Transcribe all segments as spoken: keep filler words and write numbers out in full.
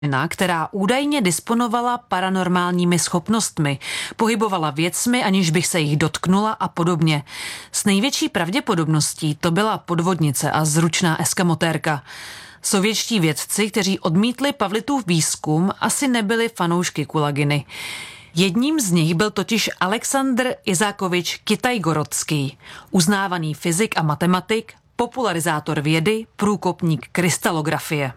žena, která údajně disponovala paranormálními schopnostmi, pohybovala věcmi, aniž bych se jich dotknula a podobně. S největší pravděpodobností to byla podvodnice a zručná eskamotérka. Sovětští vědci, kteří odmítli Pavlitův výzkum, asi nebyli fanoušky Kulaginy. Jedním z nich byl totiž Aleksandr Izákovič Kitaj-Gorodský, uznávaný fyzik a matematik, popularizátor vědy, průkopník krystalografie.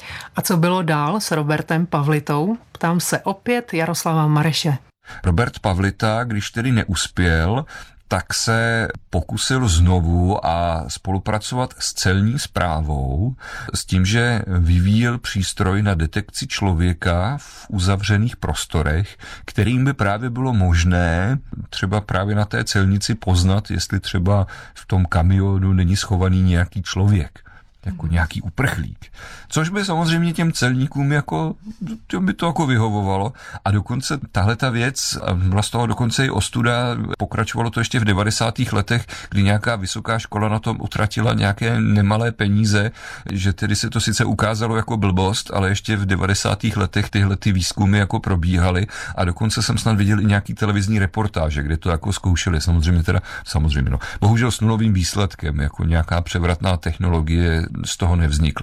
A co bylo dál s Robertem Pavlitou? Ptám se opět Jaroslava Mareše. Robert Pavlita, když tedy neuspěl, tak se pokusil znovu a spolupracovat s celní správou s tím, že vyvíjel přístroj na detekci člověka v uzavřených prostorech, kterým by právě bylo možné třeba právě na té celnici poznat, jestli třeba v tom kamionu není schovaný nějaký člověk, jako nějaký uprchlík. Což by samozřejmě těm celníkům jako, těm by to jako vyhovovalo. A dokonce tahle ta věc, byla z toho dokonce i ostuda, pokračovalo to ještě v devadesátých letech, kdy nějaká vysoká škola na tom utratila nějaké nemalé peníze, že tedy se to sice ukázalo jako blbost, ale ještě v devadesátých letech tyhle ty výzkumy jako probíhaly a dokonce jsem snad viděl i nějaký televizní reportáže, kde to jako zkoušeli. Samozřejmě teda, samozřejmě no. Bohužel s nulovým výsledkem, jako nějaká převratná technologie z toho nevznikla.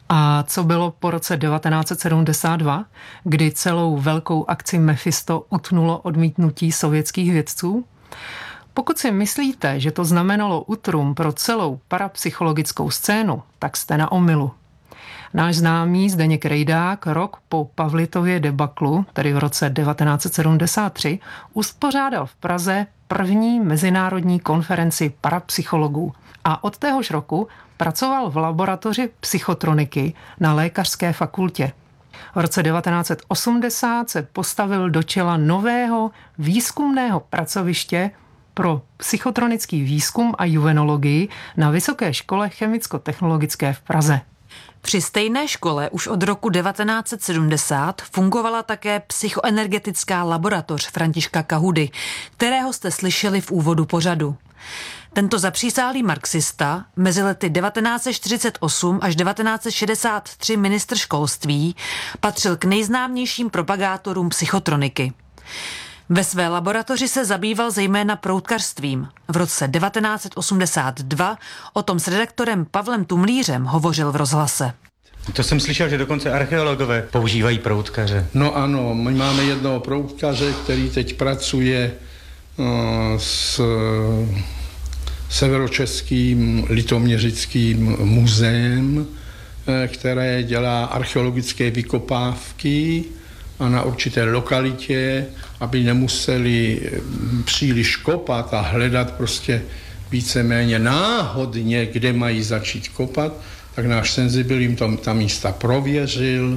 A co bylo po roce devatenáct set sedmdesát dva, kdy celou velkou akci Mephisto utnulo odmítnutí sovětských vědců? Pokud si myslíte, že to znamenalo utrum pro celou parapsychologickou scénu, tak jste na omylu. Náš známý Zdeněk Rejdák rok po Pavlitově debaklu, tedy v roce devatenáct set sedmdesát tři, uspořádal v Praze první mezinárodní konferenci parapsychologů a od téhož roku pracoval v laboratoři psychotroniky na lékařské fakultě. V roce devatenáct set osmdesát se postavil do čela nového výzkumného pracoviště pro psychotronický výzkum a juvenologii na Vysoké škole chemicko-technologické v Praze. Při stejné škole už od roku devatenáct set sedmdesát fungovala také psychoenergetická laboratoř Františka Kahudy, kterého jste slyšeli v úvodu pořadu. Tento zapřísálý marxista, mezi lety devatenáct set čtyřicet osm až devatenáct set šedesát tři ministr školství, patřil k nejznámějším propagátorům psychotroniky. Ve své laboratoři se zabýval zejména proutkařstvím. V roce devatenáct set osmdesát dva o tom s redaktorem Pavlem Tumlířem hovořil v rozhlase. To jsem slyšel, že dokonce archeologové používají proutkaře. No ano, my máme jednoho proutkaře, který teď pracuje uh, s severočeským litoměřickým muzeem, které dělá archeologické vykopávky a na určité lokalitě, aby nemuseli příliš kopat a hledat prostě víceméně náhodně, kde mají začít kopat, tak náš senzibil jim tam ta místa prověřil,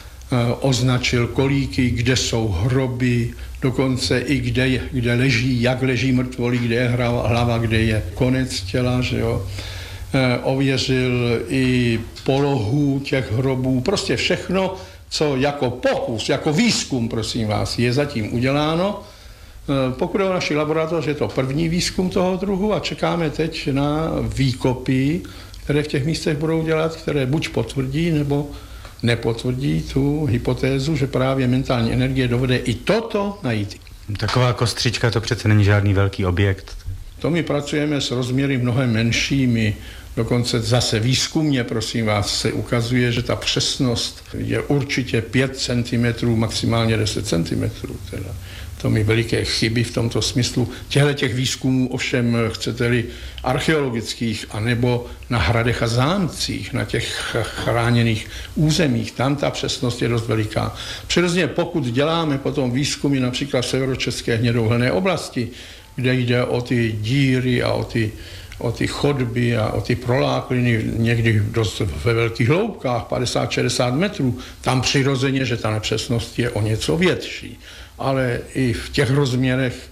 označil kolíky, kde jsou hroby, dokonce i kde, kde leží, jak leží mrtvolí, kde je hlava, kde je konec těla, že jo. E, ověřil i polohu těch hrobů, prostě všechno, co jako pokus, jako výzkum, prosím vás, je zatím uděláno. E, pokud je o naší laboratoř, je to první výzkum toho druhu a čekáme teď na výkopy, které v těch místech budou dělat, které buď potvrdí, nebo nepotvrdí tu hypotézu, že právě mentální energie dovede i toto najít. Taková kostřička to přece není žádný velký objekt. To my pracujeme s rozměry mnohem menšími, dokonce zase výzkumně, prosím vás, se ukazuje, že ta přesnost je určitě pět centimetrů, maximálně deset centimetrů. Teda. To mi veliké chyby v tomto smyslu. Těchto těch výzkumů ovšem, chcete-li, archeologických, anebo na hradech a zámcích, na těch chráněných územích, tam ta přesnost je dost veliká. Přirozeně pokud děláme potom výzkumy například v severočeské hnědouhelné oblasti, kde jde o ty díry a o ty, o ty chodby a o ty prolákliny někdy dost ve velkých hloubkách, padesát šedesát metrů, tam přirozeně, že ta nepřesnost je o něco větší. Ale i v těch rozměrech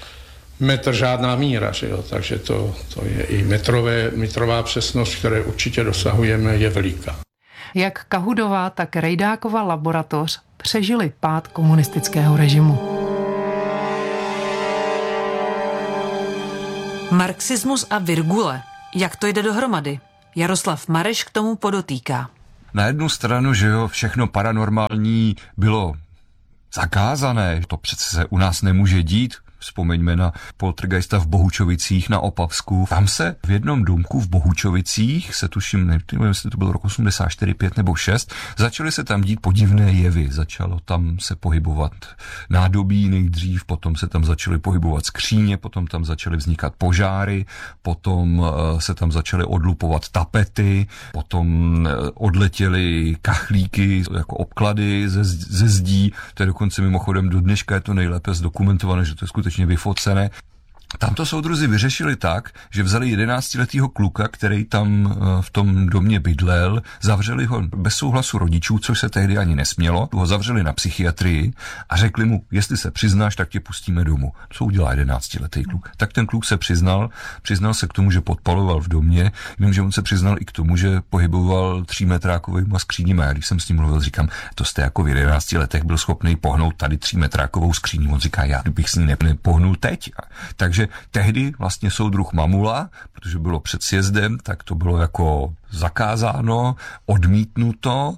metr žádná míra, že jo? Takže to, to je i metrové, metrová přesnost, které určitě dosahujeme, je veliká. Jak Kahudová, tak Rejdákova laboratoř přežili pád komunistického režimu. Marxismus a virgule. Jak to jde dohromady? Jaroslav Mareš k tomu podotýká. Na jednu stranu, že jo, všechno paranormální bylo zakázané, to přece se u nás nemůže dít. Vzpomeňme na poltergeista v Bohučovicích na Opavsku. Tam se v jednom domku v Bohučovicích, se tuším, nevím, jestli to bylo rok osmdesát čtyři, pět nebo šest, začaly se tam dít podivné jevy. Začalo tam se pohybovat nádobí nejdřív, potom se tam začaly pohybovat skříně, potom tam začaly vznikat požáry, potom se tam začaly odlupovat tapety, potom odletěly kachlíky jako obklady ze, ze zdí. To je dokonce mimochodem do dneška je to nejlépe zdokumentované, že to je skutečně vyfocené. Tam to soudruzi vyřešili tak, že vzali jedenáctiletýho kluka, který tam v tom domě bydlel, zavřeli ho bez souhlasu rodičů, což se tehdy ani nesmělo, ho zavřeli na psychiatrii a řekli mu, jestli se přiznáš, tak tě pustíme domů. Co udělá jedenáctiletý kluk? Tak ten kluk se přiznal, přiznal se k tomu, že podpaloval v domě, jenomže on se přiznal i k tomu, že pohyboval třímetrákovýma skříněma. Já když jsem s ním mluvil, říkám, to jste jako v jedenácti letech byl schopný pohnout tady třímetrákovou skříní. On říká, já bych s ní nepohnul teď. Takže Takže tehdy vlastně soudruh Mamula, protože bylo před sjezdem, tak to bylo jako zakázáno, odmítnuto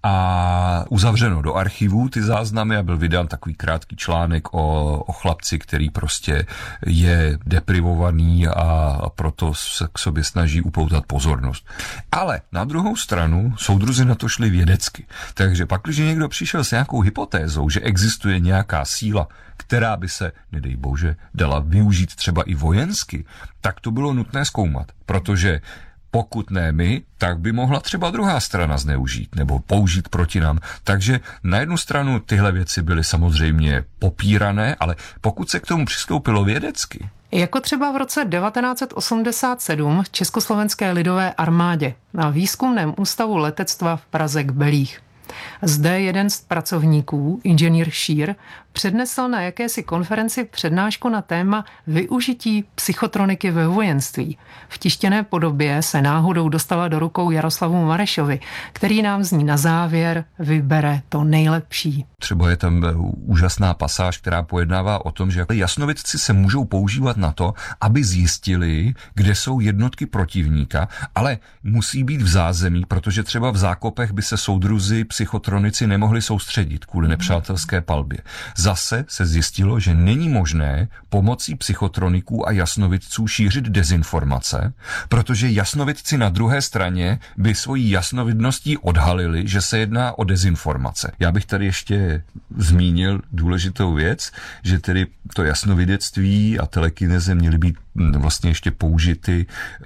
a uzavřeno do archivů ty záznamy a byl vydán takový krátký článek o, o chlapci, který prostě je deprivovaný a, a proto se k sobě snaží upoutat pozornost. Ale na druhou stranu soudruzi na to šli vědecky. Takže pak, když někdo přišel s nějakou hypotézou, že existuje nějaká síla, která by se, nedej bože, dala využít třeba i vojensky, tak to bylo nutné zkoumat, protože pokud ne my, tak by mohla třeba druhá strana zneužít nebo použít proti nám. Takže na jednu stranu tyhle věci byly samozřejmě popírané, ale pokud se k tomu přistoupilo vědecky. Jako třeba v roce devatenáct set osmdesát sedm v Československé lidové armádě na výzkumném ústavu letectva v Praze k Belích. Zde jeden z pracovníků, inženýr Šír, přednesl na jakési konferenci přednášku na téma využití psychotroniky ve vojenství. V tištěné podobě se náhodou dostala do rukou Jaroslavu Marešovi, který nám z ní na závěr vybere to nejlepší. Třeba je tam úžasná pasáž, která pojednává o tom, že jasnovidci se můžou používat na to, aby zjistili, kde jsou jednotky protivníka, ale musí být v zázemí, protože třeba v zákopech by se soudruzi psychotronici nemohli soustředit kvůli nepřátelské palbě. Zase se zjistilo, že není možné pomocí psychotroniků a jasnovidců šířit dezinformace, protože jasnovidci na druhé straně by svojí jasnovidností odhalili, že se jedná o dezinformace. Já bych tady ještě zmínil důležitou věc, že tedy to jasnovidectví a telekineze měly být vlastně ještě použity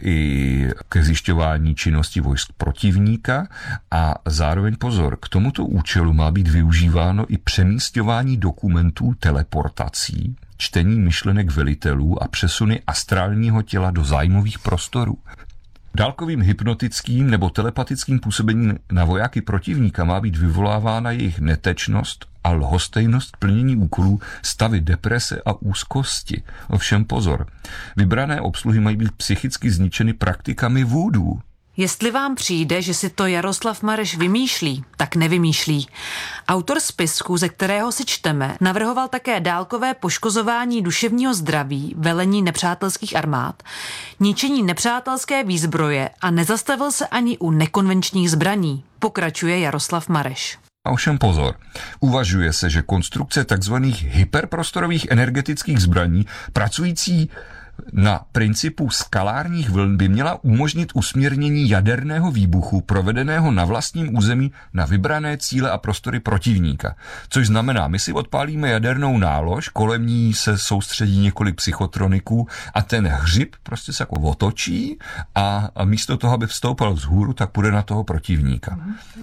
i ke zjišťování činnosti vojsk protivníka a zároveň pozor, k tomuto účelu má být využíváno i přemísťování dokumentů teleportací, čtení myšlenek velitelů a přesuny astrálního těla do zájmových prostorů. Dálkovým hypnotickým nebo telepatickým působením na vojáky protivníka má být vyvolávána jejich netečnost a lhostejnost k plnění úkolů, stavy deprese a úzkosti. Ovšem pozor, vybrané obsluhy mají být psychicky zničeny praktikami vúdů. Jestli vám přijde, že si to Jaroslav Mareš vymýšlí, tak nevymýšlí. Autor spisku, ze kterého si čteme, navrhoval také dálkové poškozování duševního zdraví, velení nepřátelských armád, ničení nepřátelské výzbroje a nezastavil se ani u nekonvenčních zbraní, pokračuje Jaroslav Mareš. A ovšem pozor, uvažuje se, že konstrukce takzvaných hyperprostorových energetických zbraní pracující na principu skalárních vln by měla umožnit usměrnění jaderného výbuchu provedeného na vlastním území na vybrané cíle a prostory protivníka. Což znamená, my si odpálíme jadernou nálož, kolem ní se soustředí několik psychotroniků a ten hřib prostě se jako otočí a, a místo toho, aby vstoupal vzhůru, tak půjde na toho protivníka.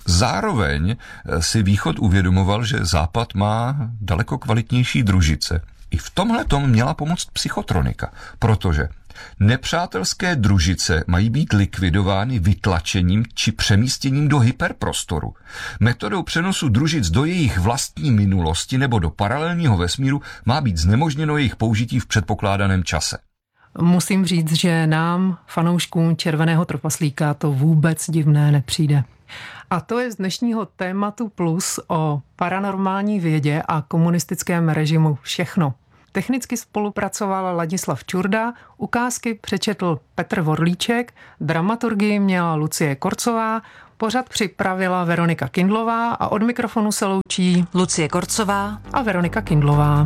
Zároveň si Východ uvědomoval, že Západ má daleko kvalitnější družice. I v tomhle tom měla pomoct psychotronika, protože nepřátelské družice mají být likvidovány vytlačením či přemístěním do hyperprostoru. Metodou přenosu družic do jejich vlastní minulosti nebo do paralelního vesmíru má být znemožněno jejich použití v předpokládaném čase. Musím říct, že nám, fanouškům Červeného trpaslíka, to vůbec divné nepřijde. A to je z dnešního tématu plus o paranormální vědě a komunistickém režimu všechno. Technicky spolupracovala Ladislav Čurda, ukázky přečetl Petr Vorlíček, dramaturgii měla Lucie Korcová, Pořad připravila Veronika Kindlová a od mikrofonu se loučí Lucie Korcová a Veronika Kindlová.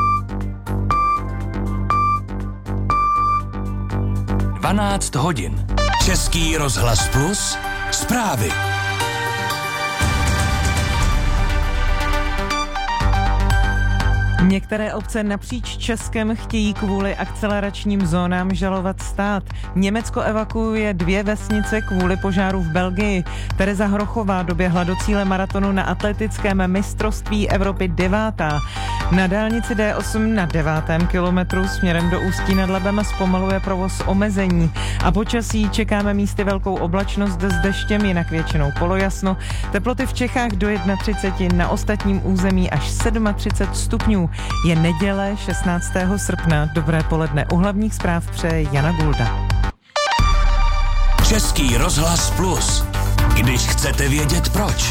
dvanáct hodin. Český rozhlas Plus. Zprávy. Některé obce napříč Českem chtějí kvůli akceleračním zónám žalovat stát. Německo evakuuje dvě vesnice kvůli požáru v Belgii. Tereza Hrochová doběhla do cíle maratonu na atletickém mistrovství Evropy devátá. Na dálnici D osm na devátém kilometru směrem do Ústí nad Labem zpomaluje provoz omezení. A počasí čekáme místy velkou oblačnost s deštěm, jinak většinou polojasno. Teploty v Čechách do třicet jedna, na ostatním území až třicet sedm stupňů. Je neděle šestnáctého srpna. Dobré poledne. U hlavních zpráv přeje Jana Gulda. Český rozhlas Plus. Když chcete vědět proč.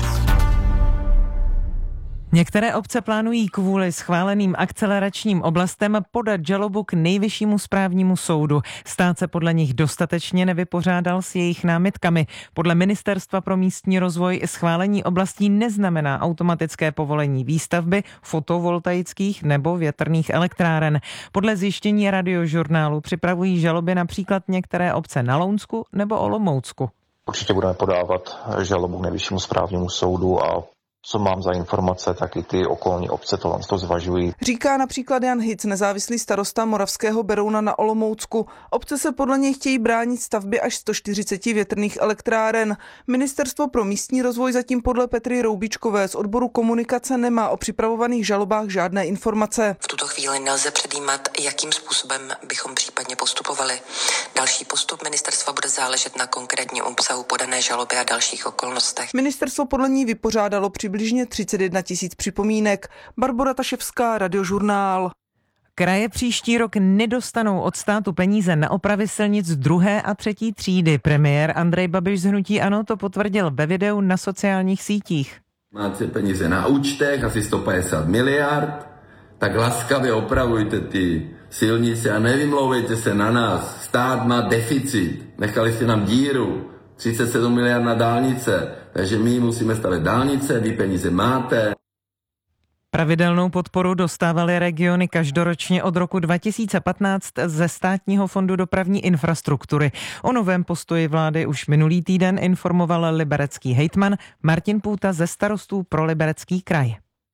Některé obce plánují kvůli schváleným akceleračním oblastem podat žalobu k Nejvyššímu správnímu soudu. Stát se podle nich dostatečně nevypořádal s jejich námitkami. Podle Ministerstva pro místní rozvoj schválení oblastí neznamená automatické povolení výstavby fotovoltaických nebo větrných elektráren. Podle zjištění Radiožurnálu připravují žaloby například některé obce na Lounsku nebo Olomoucku. Určitě budeme podávat žalobu k Nejvyššímu správnímu soudu a co mám za informace, tak i ty okolní obce to, to zvažují. Říká například Jan Hic, nezávislý starosta Moravského Berouna na Olomoucku. Obce se podle něj chtějí bránit stavbě až sto čtyřicet větrných elektráren. Ministerstvo pro místní rozvoj zatím podle Petry Roubičkové z odboru komunikace nemá o připravovaných žalobách žádné informace. V tuto chvíli nelze předjímat, jakým způsobem bychom případně postupovali. Další postup ministerstva bude záležet na konkrétním obsahu podané žaloby a dalších okolnostech. Ministerstvo podle ní vypořádalo přibližně třicet jedna tisíc připomínek. Barbora Taševská, Radiožurnál. Kraje příští rok nedostanou od státu peníze na opravy silnic druhé a třetí třídy. Premiér Andrej Babiš z hnutí ANO to potvrdil ve videu na sociálních sítích. Máte peníze na účtech, asi sto padesát miliard, tak laskavě opravujte ty silnice a nevymlouvejte se na nás. Stát má deficit, nechali jste nám díru, třicet sedm miliard na dálnice, takže my musíme stavět dálnice, vy peníze máte. Pravidelnou podporu dostávaly regiony každoročně od roku dva tisíce patnáct ze Státního fondu dopravní infrastruktury. O novém postoji vlády už minulý týden informoval liberecký hejtman Martin Půta ze Starostů pro Liberecký kraj.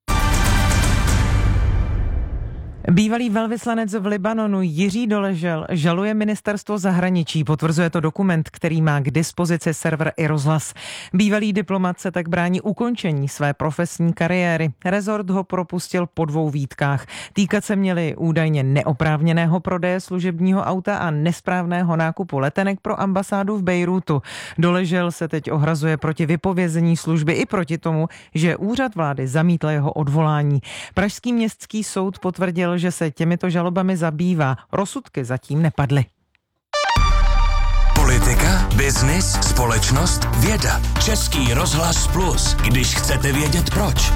Bývalý velvyslanec v Libanonu Jiří Doležel žaluje ministerstvo zahraničí, potvrzuje to dokument, který má k dispozici server i rozhlas. Bývalý diplomat se tak brání ukončení své profesní kariéry. Rezort ho propustil po dvou výtkách. Týkat se měli údajně neoprávněného prodeje služebního auta a nesprávného nákupu letenek pro ambasádu v Bejrútu. Doležel se teď ohrazuje proti vypovězení služby i proti tomu, že úřad vlády zamítl jeho odvolání. Pražský městský soud potvrdil, že se těmito žalobami zabývá. Rozsudky zatím nepadly. Politika, biznis, společnost, věda. Český rozhlas Plus. Když chcete vědět proč.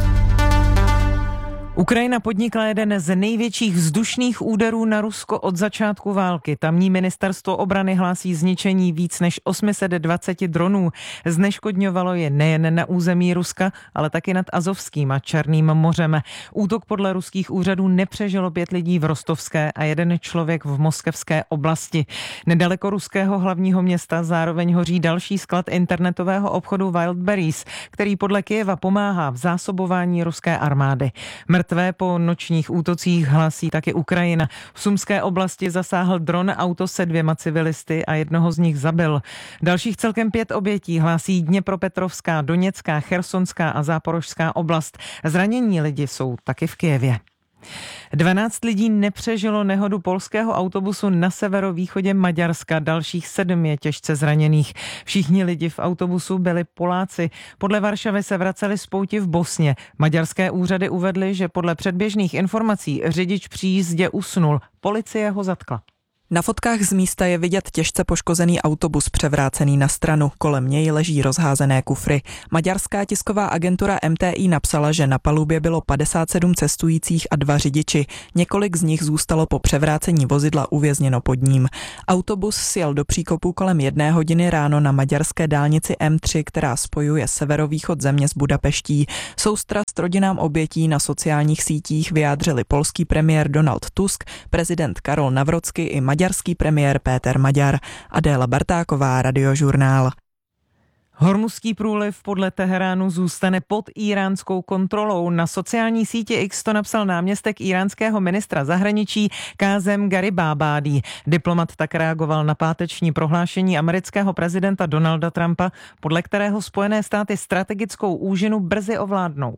Ukrajina podnikla jeden z největších vzdušných úderů na Rusko od začátku války. Tamní ministerstvo obrany hlásí zničení víc než osm set dvacet dronů. Zneškodňovalo je nejen na území Ruska, ale taky nad Azovským a Černým mořem. Útok podle ruských úřadů nepřežilo pět lidí v Rostovské a jeden člověk v Moskevské oblasti. Nedaleko ruského hlavního města zároveň hoří další sklad internetového obchodu Wildberries, který podle Kyjeva pomáhá v zásobování ruské armády. Mrtvé po nočních útocích hlásí taky Ukrajina. V Sumské oblasti zasáhl dron auto se dvěma civilisty a jednoho z nich zabil. Dalších celkem pět obětí hlásí Dněpropetrovská, Doněcká, Chersonská a Záporožská oblast. Zranění lidi jsou taky v Kyjevě. dvanáct lidí nepřežilo nehodu polského autobusu na severovýchodě Maďarska, dalších sedm je těžce zraněných. Všichni lidi v autobusu byli Poláci. Podle Varšavy se vraceli z pouti v Bosně. Maďarské úřady uvedly, že podle předběžných informací řidič při jízdě usnul. Policie ho zatkla. Na fotkách z místa je vidět těžce poškozený autobus převrácený na stranu. Kolem něj leží rozházené kufry. Maďarská tisková agentura M T I napsala, že na palubě bylo padesát sedm cestujících a dva řidiči. Několik z nich zůstalo po převrácení vozidla uvězněno pod ním. Autobus sjel do příkopu kolem jedné hodiny ráno na maďarské dálnici M tři, která spojuje severovýchod země s Budapeští. Soustrast rodinám obětí na sociálních sítích vyjádřili polský premiér Donald Tusk, prezident Karol Nawrocki i maďarský premiér Péter Maďar. Adéla Bartáková, Radiožurnál. Hormuzský průliv podle Teheránu zůstane pod íránskou kontrolou. Na sociální síti X to napsal náměstek íránského ministra zahraničí Kázem Garibábádí. Diplomat tak reagoval na páteční prohlášení amerického prezidenta Donalda Trumpa, podle kterého Spojené státy strategickou úžinu brzy ovládnou.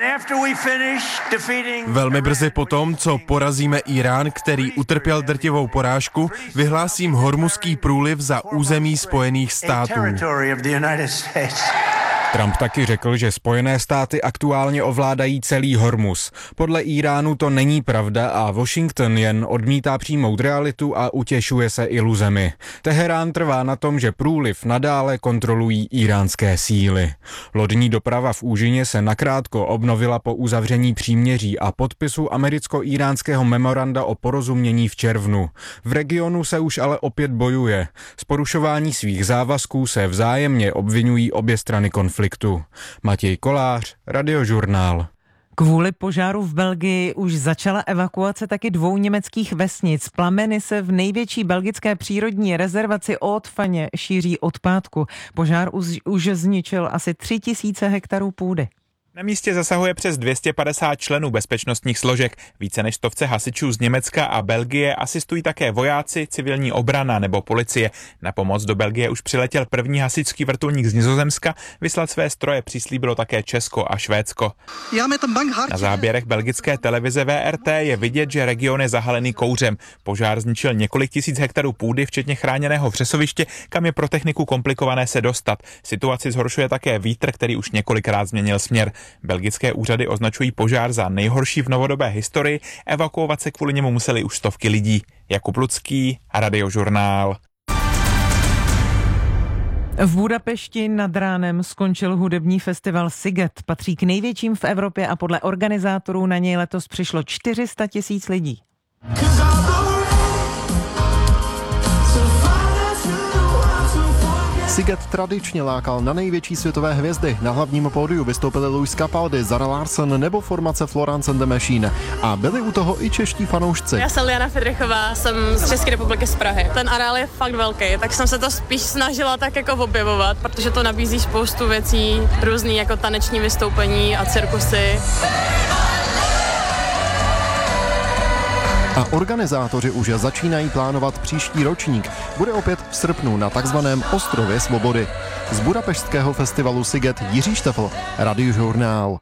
Velmi brzy potom, co porazíme Irán, který utrpěl drtivou porážku, vyhlásím Hormuzský průliv za území Spojených států. Trump taky řekl, že Spojené státy aktuálně ovládají celý Hormuz. Podle Iránu to není pravda a Washington jen odmítá přijmout realitu a utěšuje se iluzemi. Teherán trvá na tom, že průliv nadále kontrolují íránské síly. Lodní doprava v úžině se nakrátko obnovila po uzavření příměří a podpisu americko-íránského memoranda o porozumění v červnu. V regionu se už ale opět bojuje. Z porušování svých závazků se vzájemně obvinují obě strany konfliktu. Matěj Kolář, Radiožurnál. Kvůli požáru v Belgii už začala evakuace taky dvou německých vesnic. Plameny se v největší belgické přírodní rezervaci Haute-Fagne šíří od pátku. Požár už, už zničil asi tři tisíce hektarů půdy. Na místě zasahuje přes dvě stě padesát členů bezpečnostních složek. Více než stovce hasičů z Německa a Belgie asistují také vojáci, civilní obrana nebo policie. Na pomoc do Belgie už přiletěl první hasičský vrtulník z Nizozemska, vyslat své stroje přislíbilo také Česko a Švédsko. Na záběrech belgické televize V R T je vidět, že region je zahalený kouřem. Požár zničil několik tisíc hektarů půdy, včetně chráněného vřesoviště, kam je pro techniku komplikované se dostat. Situaci zhoršuje také vítr, který už několikrát změnil směr. Belgické úřady označují požár za nejhorší v novodobé historii, evakuovat se kvůli němu museli už stovky lidí. Jakub Lucký, Radiožurnál. V Budapešti nad ránem skončil hudební festival Sziget. Patří k největším v Evropě a podle organizátorů na něj letos přišlo čtyři sta tisíc lidí. Sziget tradičně lákal na největší světové hvězdy. Na hlavním pódiu vystoupili Luis Capaldi, Zara Larsson nebo formace Florence and the Machine. A byli u toho i čeští fanoušci. Já jsem Liana Fedrechová, jsem z České republiky z Prahy. Ten areál je fakt velký, tak jsem se to spíš snažila tak jako objevovat, protože to nabízí spoustu věcí, různý jako taneční vystoupení a cirkusy. A organizátoři už začínají plánovat příští ročník. Bude opět v srpnu na takzvaném Ostrově svobody. Z budapešťského festivalu Sziget Jiří Štefl, Radiožurnál.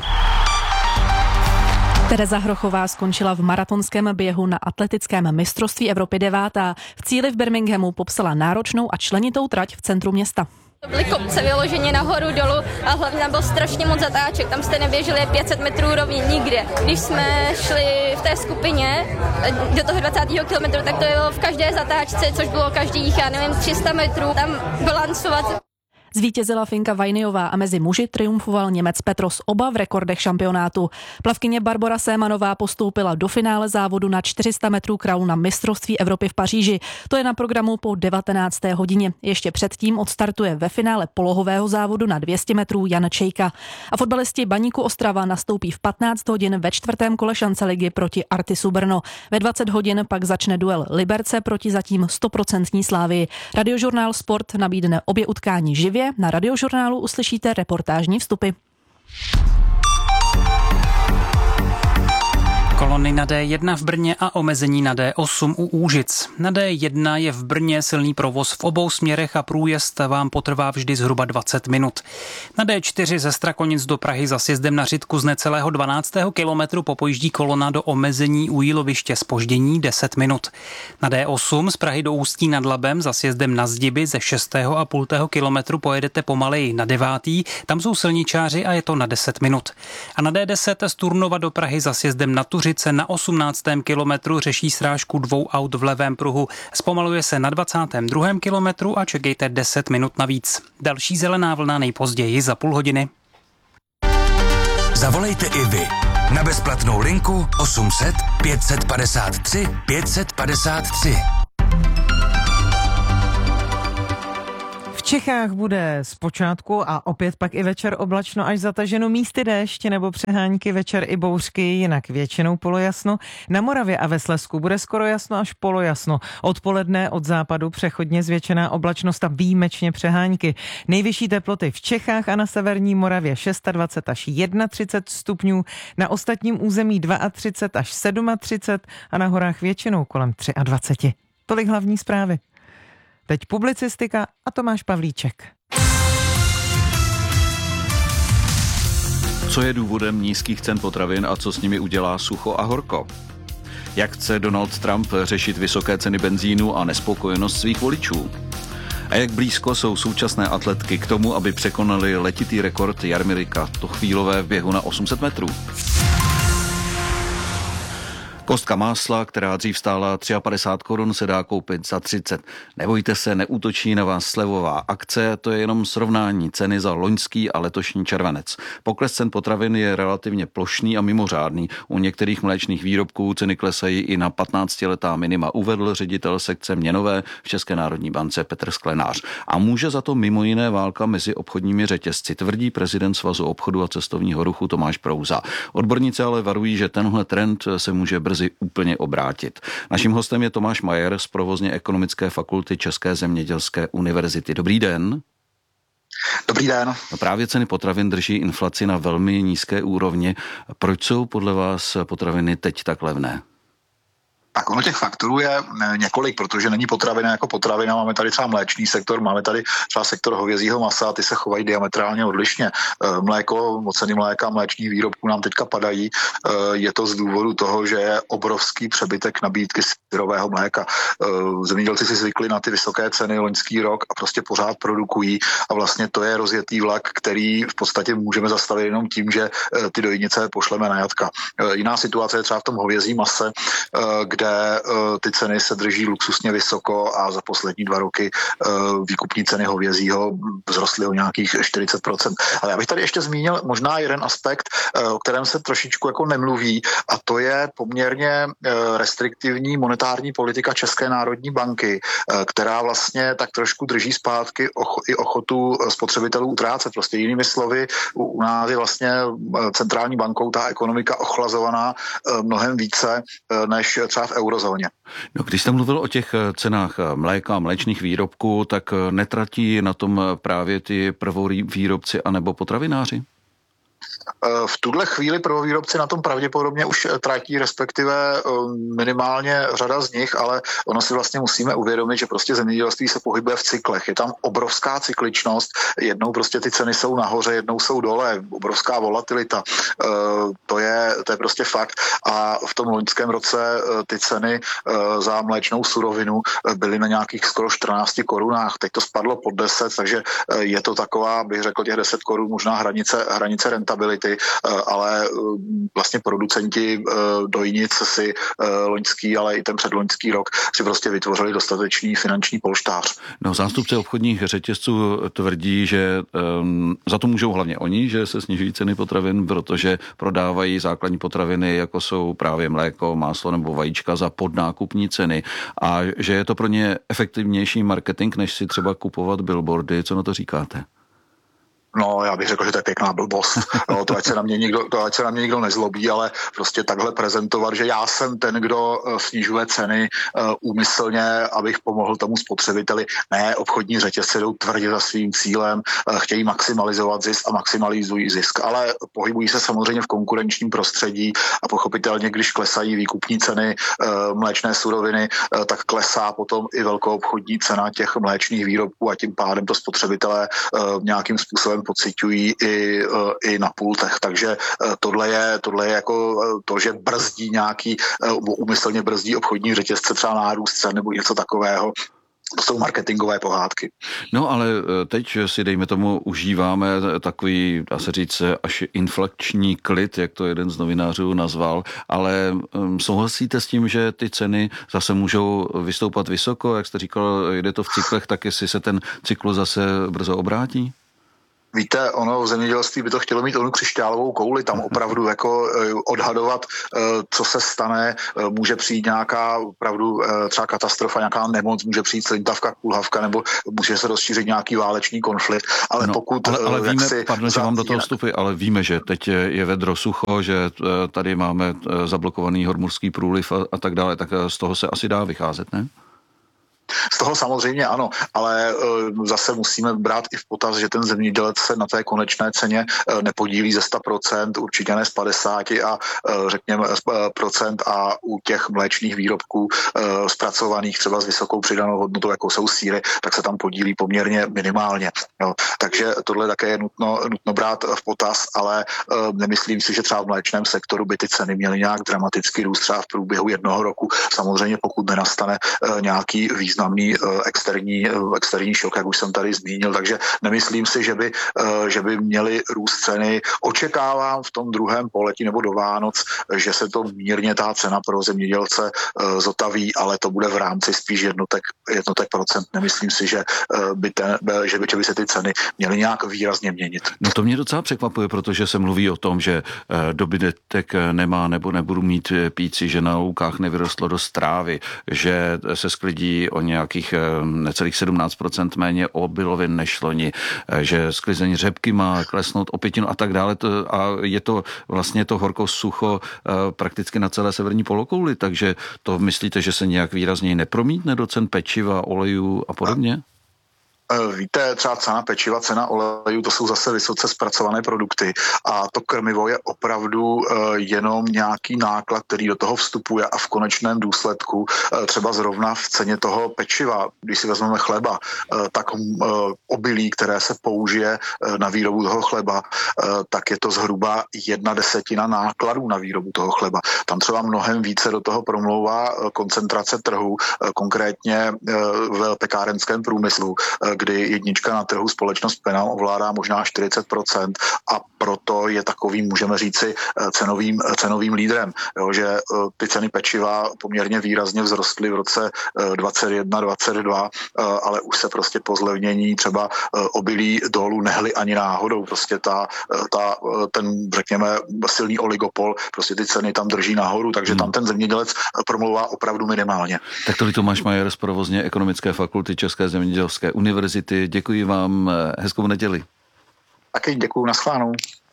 Tereza Hrochová skončila v maratonském běhu na atletickém mistrovství Evropy devátá. V cíli v Birminghamu popsala náročnou a členitou trať v centru města. To byly kopce vyloženě nahoru, dolů a hlavně tam byl strašně moc zatáček, tam jste neběželi pět set metrů rovně nikde. Když jsme šli v té skupině do toho dvacátého kilometru, tak to bylo v každé zatáčce, což bylo každých, já nevím, tři sta metrů, tam balancovat. Zvítězila Finka Vajniová a mezi muži triumfoval Němec Petros, oba v rekordech šampionátu. Plavkyně Barbora Sémanová postoupila do finále závodu na čtyři sta metrů kraulu na mistrovství Evropy v Paříži. To je na programu po devatenácté hodině. Ještě předtím odstartuje ve finále polohového závodu na dvě stě metrů Jan Čejka. A fotbalisti Baníku Ostrava nastoupí v patnáct hodin ve čtvrtém kole šance ligy proti Artisu Brno. Ve dvacet hodin pak začne duel Liberce proti zatím stoprocentní Slávii. Radiožurnál Sport nabídne obě utkání živě. Na Radiožurnálu uslyšíte reportážní vstupy. Kolony na D jedna v Brně a omezení na D osm u Úžic. Na D jedna je v Brně silný provoz v obou směrech a průjezd vám potrvá vždy zhruba dvacet minut. Na D čtyři ze Strakonic do Prahy za sjezdem na Řitku z necelého dvanáctého kilometru popojíždí kolona do omezení u Jíloviště zpoždění deset minut. Na D osm z Prahy do Ústí nad Labem za sjezdem na Zdiby ze šestého a půl kilometru pojedete pomaleji na devátý, tam jsou silničáři a je to na deset minut. A na D deset z Turnova do Prahy za sjezdem na Tuřice se na osmnáctém kilometru řeší srážku dvou aut v levém pruhu. Zpomaluje se na dvacátém druhém kilometru a čekejte deset minut navíc. Další zelená vlna nejpozději za půl hodiny. Zavolejte i vy na bezplatnou linku osm set pět set padesát tři pět set padesát tři. V Čechách bude zpočátku a opět pak i večer oblačno až zataženo, místy déšť nebo přehánky, večer i bouřky, jinak většinou polojasno. Na Moravě a ve Slezsku bude skoro jasno až polojasno. Odpoledne od západu přechodně zvětšená oblačnost a výjimečně přehánky. Nejvyšší teploty v Čechách a na severní Moravě dvacet šest až třicet jedna stupňů, na ostatním území třicet dva až třicet sedm a na horách většinou kolem dvacet tři. Tolik hlavní zprávy. Teď publicistika a Tomáš Pavlíček. Co je důvodem nízkých cen potravin a co s nimi udělá sucho a horko? Jak chce Donald Trump řešit vysoké ceny benzínu a nespokojenost svých voličů? A jak blízko jsou současné atletky k tomu, aby překonali letitý rekord Jarmilika Tochvílové v běhu na osm set metrů? Kostka másla, která dřív stála padesát tři korun, se dá koupit za třicet. Nebojte se, neútočí na vás slevová akce, to je jenom srovnání ceny za loňský a letošní červenec. Pokles cen potravin je relativně plošný a mimořádný. U některých mléčných výrobků ceny klesají i na patnáctiletá minima, uvedl ředitel sekce měnové v České národní bance Petr Sklenář. A může za to mimo jiné válka mezi obchodními řetězci, tvrdí prezident Svazu obchodu a cestovního ruchu Tomáš Prouza. Odborníci ale varují, že tenhle trend se může brzy úplně obrátit. Naším hostem je Tomáš Majer z provozně ekonomické fakulty České zemědělské univerzity. Dobrý den. Dobrý den. No právě ceny potravin drží inflaci na velmi nízké úrovni. Proč jsou podle vás potraviny teď tak levné? Tak ono těch faktorů je několik, protože není potravina jako potravina. Máme tady třeba mléčný sektor, máme tady třeba sektor hovězího masa, ty se chovají diametrálně odlišně. Mléko, ceny mléka, mléčných výrobků nám teďka padají. Je to z důvodu toho, že je obrovský přebytek nabídky syrového mléka. Zemědělci si zvykli na ty vysoké ceny loňský rok a prostě pořád produkují a vlastně to je rozjetý vlak, který v podstatě můžeme zastavit jenom tím, že ty dojnice pošleme na jatka. Jiná situace je třeba v tom hovězím mase, kde ty ceny se drží luxusně vysoko a za poslední dva roky výkupní ceny hovězího vzrostly o nějakých čtyřicet procent. Ale já bych tady ještě zmínil možná jeden aspekt, o kterém se trošičku jako nemluví, a to je poměrně restriktivní monetární politika České národní banky, která vlastně tak trošku drží zpátky i ochotu spotřebitelů utrácet. Prostě jinými slovy, u nás je vlastně centrální bankou ta ekonomika ochlazovaná mnohem více než třeba v eurozóně. No, když jste mluvil o těch cenách mléka a mléčných výrobků, tak netratí na tom právě ty prvovýrobci anebo potravináři? V tuhle chvíli prvovýrobci na tom pravděpodobně už tratí, respektive minimálně řada z nich, ale ono si vlastně musíme uvědomit, že prostě zemědělství se pohybuje v cyklech. Je tam obrovská cykličnost, jednou prostě ty ceny jsou nahoře, jednou jsou dole, obrovská volatilita. To je, to je prostě fakt. A v tom loňském roce ty ceny za mléčnou surovinu byly na nějakých skoro čtrnácti korunách. Teď to spadlo pod deset, takže je to taková, bych řekl, těch deset korun možná hranice, hranice rentability. Ale vlastně producenti dojnic si loňský, ale i ten předloňský rok si prostě vytvořili dostatečný finanční polštář. No, zástupci obchodních řetězců tvrdí, že um, za to můžou hlavně oni, že se snižují ceny potravin, protože prodávají základní potraviny, jako jsou právě mléko, máslo nebo vajíčka za podnákupní ceny a že je to pro ně efektivnější marketing, než si třeba kupovat billboardy. Co na to říkáte? No, já bych řekl, že to je pěkná blbost. No, to, ať se na mě nikdo, to, ať se na mě nikdo nezlobí, ale prostě takhle prezentovat, že já jsem ten, kdo snižuje ceny úmyslně, abych pomohl tomu spotřebiteli. Ne, obchodní řetězce jdou tvrdě za svým cílem, chtějí maximalizovat zisk a maximalizují zisk, ale pohybují se samozřejmě v konkurenčním prostředí a pochopitelně, když klesají výkupní ceny mléčné suroviny, tak klesá potom i velkoobchodní cena těch mléčných výrobků a tím pádem to spotřebitelé nějakým způsobem pociťují i, i na pultech. Takže tohle je, tohle je jako to, že brzdí nějaký, úmyslně brzdí obchodní řetězce, třeba nárůst cen nebo něco takového. to jsou marketingové pohádky. No ale teď si dejme tomu užíváme takový, dá se říct, až inflační klid, jak to jeden z novinářů nazval, ale souhlasíte s tím, že ty ceny zase můžou vystoupat vysoko, jak jste říkal, jde to v cyklech, tak jestli se ten cyklus zase brzo obrátí? Víte, ono v zemědělství by to chtělo mít onu křišťálovou kouli, tam opravdu jako odhadovat, co se stane, může přijít nějaká opravdu třeba katastrofa, nějaká nemoc, může přijít slintavka, kulhavka, nebo může se rozšířit nějaký válečný konflikt, ale no, pokud... Ale, ale víme, si pardon, že vám do toho vstupy, ale víme, že teď je vedro sucho, že tady máme zablokovaný Hormuzský průliv a, a tak dále, tak z toho se asi dá vycházet, ne? Z toho samozřejmě ano, ale zase musíme brát i v potaz, že ten zemědělec se na té konečné ceně nepodílí ze sto procent, určitě ne z padesát a řekněme procent a u těch mléčných výrobků zpracovaných třeba s vysokou přidanou hodnotou, jako jsou sýry, tak se tam podílí poměrně minimálně. Jo. Takže tohle také je nutno, nutno brát v potaz, ale nemyslím si, že třeba v mléčném sektoru by ty ceny měly nějak dramaticky růst třeba v průběhu jednoho roku. Samozřejmě pokud nenastane nějaký význam významný externí, externí šok, jak už jsem tady zmínil, takže nemyslím si, že by, že by měly růst ceny. Očekávám v tom druhém poletí nebo do Vánoc, že se to mírně ta cena pro zemědělce zotaví, ale to bude v rámci spíš jednotek, jednotek procent. Nemyslím si, že by, ten, že by, že by se ty ceny měly nějak výrazně měnit. No to mě docela překvapuje, protože se mluví o tom, že dobytek nemá nebo nebudu mít píci, že na loukách nevyrostlo dost trávy, že se sklidí o nějakých necelých sedmnáct procent méně obilovin než loni, že sklizeň řepky má klesnout o pětinu a tak dále. A je to vlastně to horko sucho prakticky na celé severní polokouli, takže to myslíte, že se nějak výrazněji nepromítne do cen pečiva, olejů a podobně? Víte, třeba cena pečiva, cena olejů, to jsou zase vysoce zpracované produkty a to krmivo je opravdu jenom nějaký náklad, který do toho vstupuje a v konečném důsledku třeba zrovna v ceně toho pečiva, když si vezmeme chleba, tak obilí, které se použije na výrobu toho chleba, tak je to zhruba jedna desetina nákladů na výrobu toho chleba. Tam třeba mnohem více do toho promlouvá koncentrace trhu, konkrétně v pekárenském průmyslu, kdy jednička na trhu společnost Penam ovládá možná čtyřicet procent a proto je takovým, můžeme říci, cenovým, cenovým lídrem. Jo, že ty ceny pečiva poměrně výrazně vzrostly v roce dvacet jedna dvacet dva, ale už se prostě po zlevnění třeba obilí dolů nehly ani náhodou. Prostě ta, ta, ten, řekněme, silný oligopol, prostě ty ceny tam drží nahoru, takže hmm. tam ten zemědělec promlouvá opravdu minimálně. Tak to Tomáš Majer z provozně Ekonomické fakulty České zemědělské univerzity. Děkuji vám, hezkou neděli. Taky děkuji, naschvánou.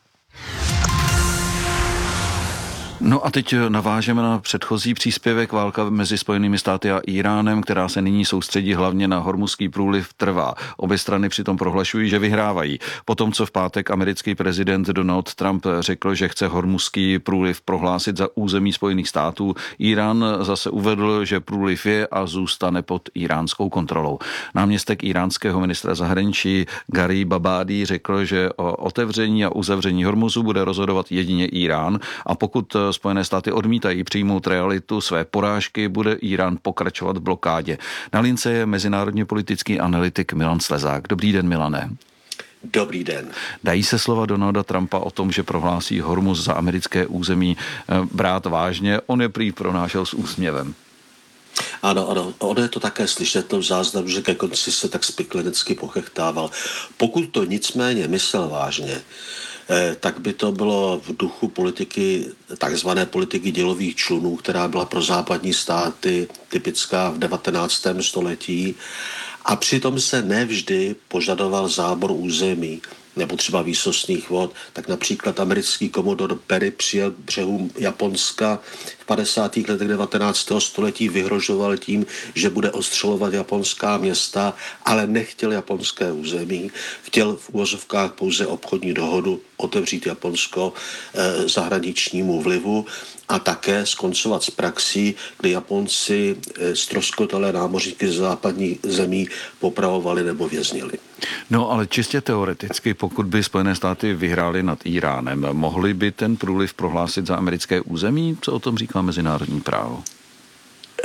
No a teď navážeme na předchozí příspěvek. Válka mezi Spojenými státy a Iránem, která se nyní soustředí hlavně na Hormuzský průliv, trvá. Obě strany přitom prohlašují, že vyhrávají. Potom, co v pátek americký prezident Donald Trump řekl, že chce Hormuzský průliv prohlásit za území Spojených států, Irán zase uvedl, že průliv je a zůstane pod iránskou kontrolou. Náměstek iránského ministra zahraničí Gari Babadi řekl, že o otevření a uzavření Hormuzu bude rozhodovat jedině Irán a pokud Spojené státy odmítají přijmout realitu své porážky, bude Irán pokračovat v blokádě. Na lince je mezinárodně politický analytik Milan Slezák. Dobrý den, Milane. Dobrý den. Dají se slova Donalda Trumpa o tom, že prohlásí Hormuz za americké území, brát vážně? On je prý pronášel s úsměvem. Ano, ano, ono je to také slyšet v záznamu, že ke konci se tak spiklenecky pochechtával. Pokud to nicméně myslel vážně, tak by to bylo v duchu politiky, takzvané politiky dělových člunů, která byla pro západní státy typická v devatenáctém století. A přitom se nevždy požadoval zábor území nebo třeba výsostných vod. Tak například americký komodor Perry přijel k břehům Japonska v padesátých letech devatenáctého století, vyhrožoval tím, že bude ostřelovat japonská města, ale nechtěl japonské území. Chtěl v uvozovkách pouze obchodní dohodu otevřít Japonsko eh, zahraničnímu vlivu a také skoncovat s praxí, kdy Japonci eh, ztroskotalé námořníky z západních zemí popravovali nebo věznili. No ale čistě teoreticky, pokud by Spojené státy vyhrály nad Iránem, mohli by ten průliv prohlásit za americké území? Co o tom říká mezinárodní právo?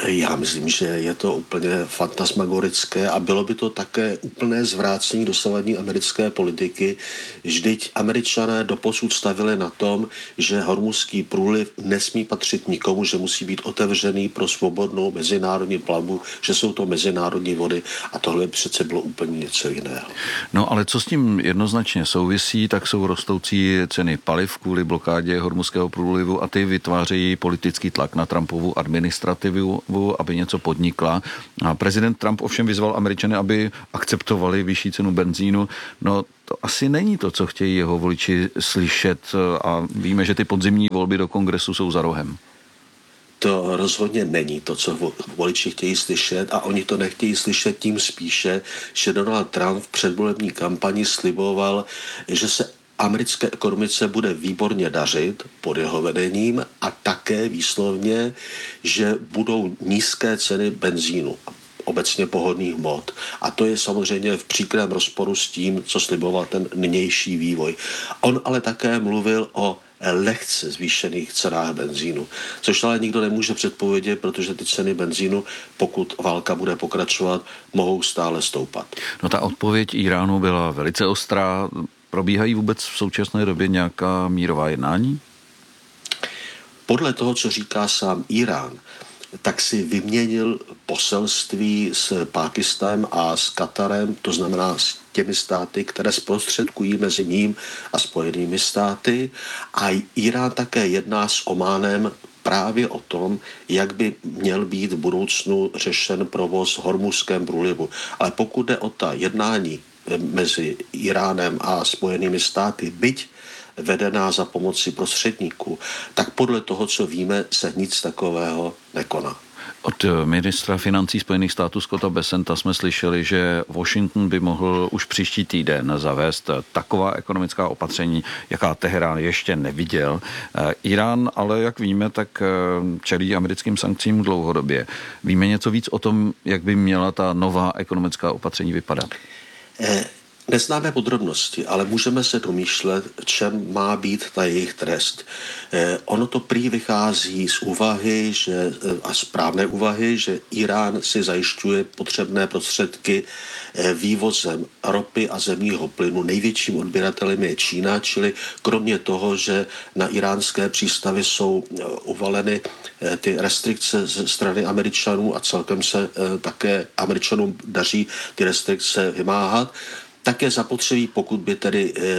Já myslím, že je to úplně fantasmagorické a bylo by to také úplné zvrácení dosavadní americké politiky. Vždyť Američané doposud stavili na tom, že Hormuzský průliv nesmí patřit nikomu, že musí být otevřený pro svobodnou mezinárodní plavbu, že jsou to mezinárodní vody a tohle přece bylo úplně něco jiného. No ale co s tím jednoznačně souvisí, tak jsou rostoucí ceny paliv kvůli blokádě Hormuzského průlivu a ty vytvářejí politický tlak na Trumpovu administrativu, aby něco podnikla. A prezident Trump ovšem vyzval Američany, aby akceptovali vyšší cenu benzínu. No to asi není to, co chtějí jeho voliči slyšet a víme, že ty podzimní volby do kongresu jsou za rohem. To rozhodně není to, co voliči chtějí slyšet a oni to nechtějí slyšet tím spíše, že Donald Trump v předvolební kampani sliboval, že se americké ekonomice bude výborně dařit pod jeho vedením a také výslovně, že budou nízké ceny benzínu, obecně pohodných hmot. A to je samozřejmě v příkrém rozporu s tím, co sliboval ten nynější vývoj. On ale také mluvil o lehce zvýšených cenách benzínu, což ale nikdo nemůže předpovědět, protože ty ceny benzínu, pokud válka bude pokračovat, mohou stále stoupat. No ta odpověď Iránu byla velice ostrá. Probíhají vůbec v současné době nějaká mírová jednání? Podle toho, co říká sám Irán, tak si vyměnil poselství s Pákistánem a s Katarem, to znamená s těmi státy, které zprostředkují mezi ním a Spojenými státy. A Irán také jedná s Ománem právě o tom, jak by měl být v budoucnu řešen provoz v Hormuzském průlivu. Ale pokud jde o ta jednání mezi Iránem a Spojenými státy, byť vedená za pomoci prostředníků, tak podle toho, co víme, se nic takového nekoná. Od ministra financí Spojených států Scotta Bessenta jsme slyšeli, že Washington by mohl už příští týden zavést taková ekonomická opatření, jaká Teherán ještě neviděl. Irán ale, jak víme, tak čelí americkým sankcím dlouhodobě. Víme něco víc o tom, jak by měla ta nová ekonomická opatření vypadat? Eh. Neznáme podrobnosti, ale můžeme se domýšlet, čem má být ta jejich trest. Eh, ono to prý vychází z úvahy, že, a správné úvahy, že Irán si zajišťuje potřebné prostředky eh, vývozem ropy a zemního plynu. Největším odběratelem je Čína, čili kromě toho, že na iránské přístavy jsou eh, uvaleny eh, ty restrikce ze strany Američanů a celkem se eh, také Američanům daří ty restrikce vymáhat, tak je zapotřebí, pokud by tedy e,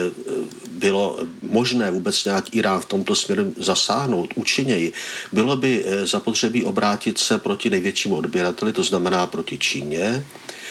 bylo možné vůbec nějak Irán v tomto směru zasáhnout účinněji, bylo by e, zapotřebí obrátit se proti největšímu odběrateli, to znamená proti Číně,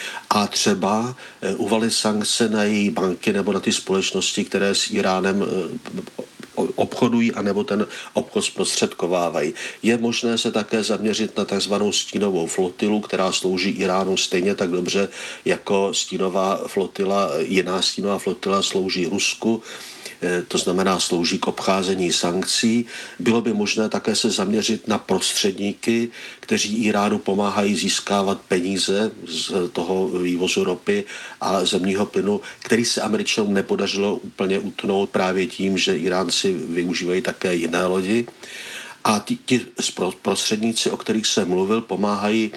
a třeba e, uvalit sankce na její banky nebo na ty společnosti, které s Iránem e, obchodují anebo ten obchod zprostředkovávají. Je možné se také zaměřit na takzvanou stínovou flotilu, která slouží Iránu stejně tak dobře, jako stínová flotila, jiná stínová flotila slouží Rusku, to znamená slouží k obcházení sankcí. Bylo by možné také se zaměřit na prostředníky, kteří Iránu pomáhají získávat peníze z toho vývozu ropy a zemního plynu, který se Američanům nepodařilo úplně utnout právě tím, že Iránci využívají také jiné lodi. A ti, ti prostředníci, o kterých jsem mluvil, pomáhají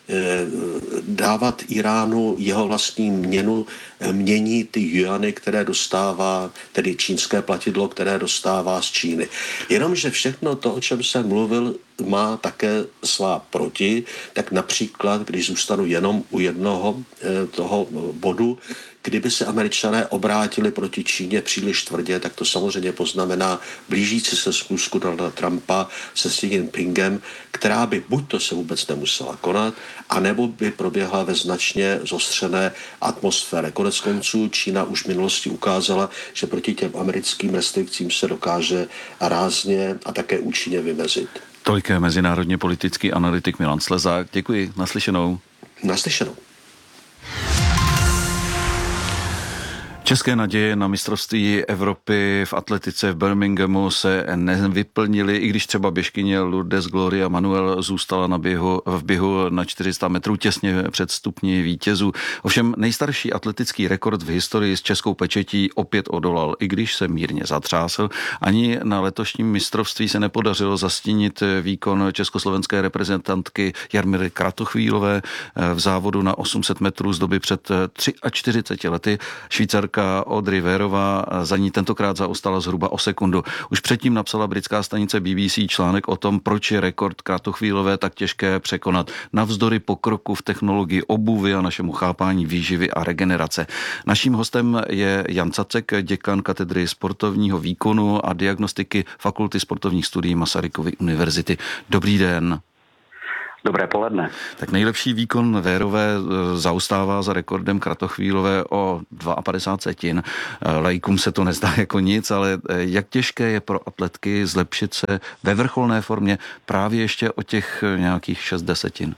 dávat Iránu jeho vlastní měnu, mění ty juany, které dostává, tedy čínské platidlo, které dostává z Číny. Jenomže všechno to, o čem jsem mluvil, má také svá proti, tak například, když zůstanu jenom u jednoho toho bodu, kdyby se Američané obrátili proti Číně příliš tvrdě, tak to samozřejmě poznamená blížící se schůzku Donalda Trumpa se Xi Jinpingem, která by buď to se vůbec nemusela konat, anebo by proběhla ve značně zostřené atmosféře. Konec konců Čína už v minulosti ukázala, že proti těm americkým restrikcím se dokáže rázně a také účinně vymezit. Tolik mezinárodně politický analytik Milan Slezák. Děkuji. Naslyšenou. Naslyšenou. České naděje na mistrovství Evropy v atletice v Birminghamu se nevyplnily, i když třeba běžkyně Lourdes Gloria Manuel zůstala na běhu, v běhu na čtyři sta metrů těsně před stupni vítězů. Ovšem nejstarší atletický rekord v historii s českou pečetí opět odolal, i když se mírně zatřásl. Ani na letošním mistrovství se nepodařilo zastínit výkon československé reprezentantky Jarmily Kratochvílové v závodu na osm set metrů z doby před čtyřiceti třemi lety. Švýcarka Audrey Vérová za ní tentokrát zaostala zhruba o sekundu. Už předtím napsala britská stanice B B C článek o tom, proč je rekord Kratochvílové tak těžké překonat. Navzdory pokroku v technologii obuvy a našemu chápání výživy a regenerace. Naším hostem je Jan Cacek, děkan katedry sportovního výkonu a diagnostiky Fakulty sportovních studií Masarykovy univerzity. Dobrý den. Dobré poledne. Tak nejlepší výkon Vérové zaostává za rekordem Kratochvílové o padesát dva setin. Laikům se to nezdá jako nic, ale jak těžké je pro atletky zlepšit se ve vrcholné formě právě ještě o těch nějakých šest desetin?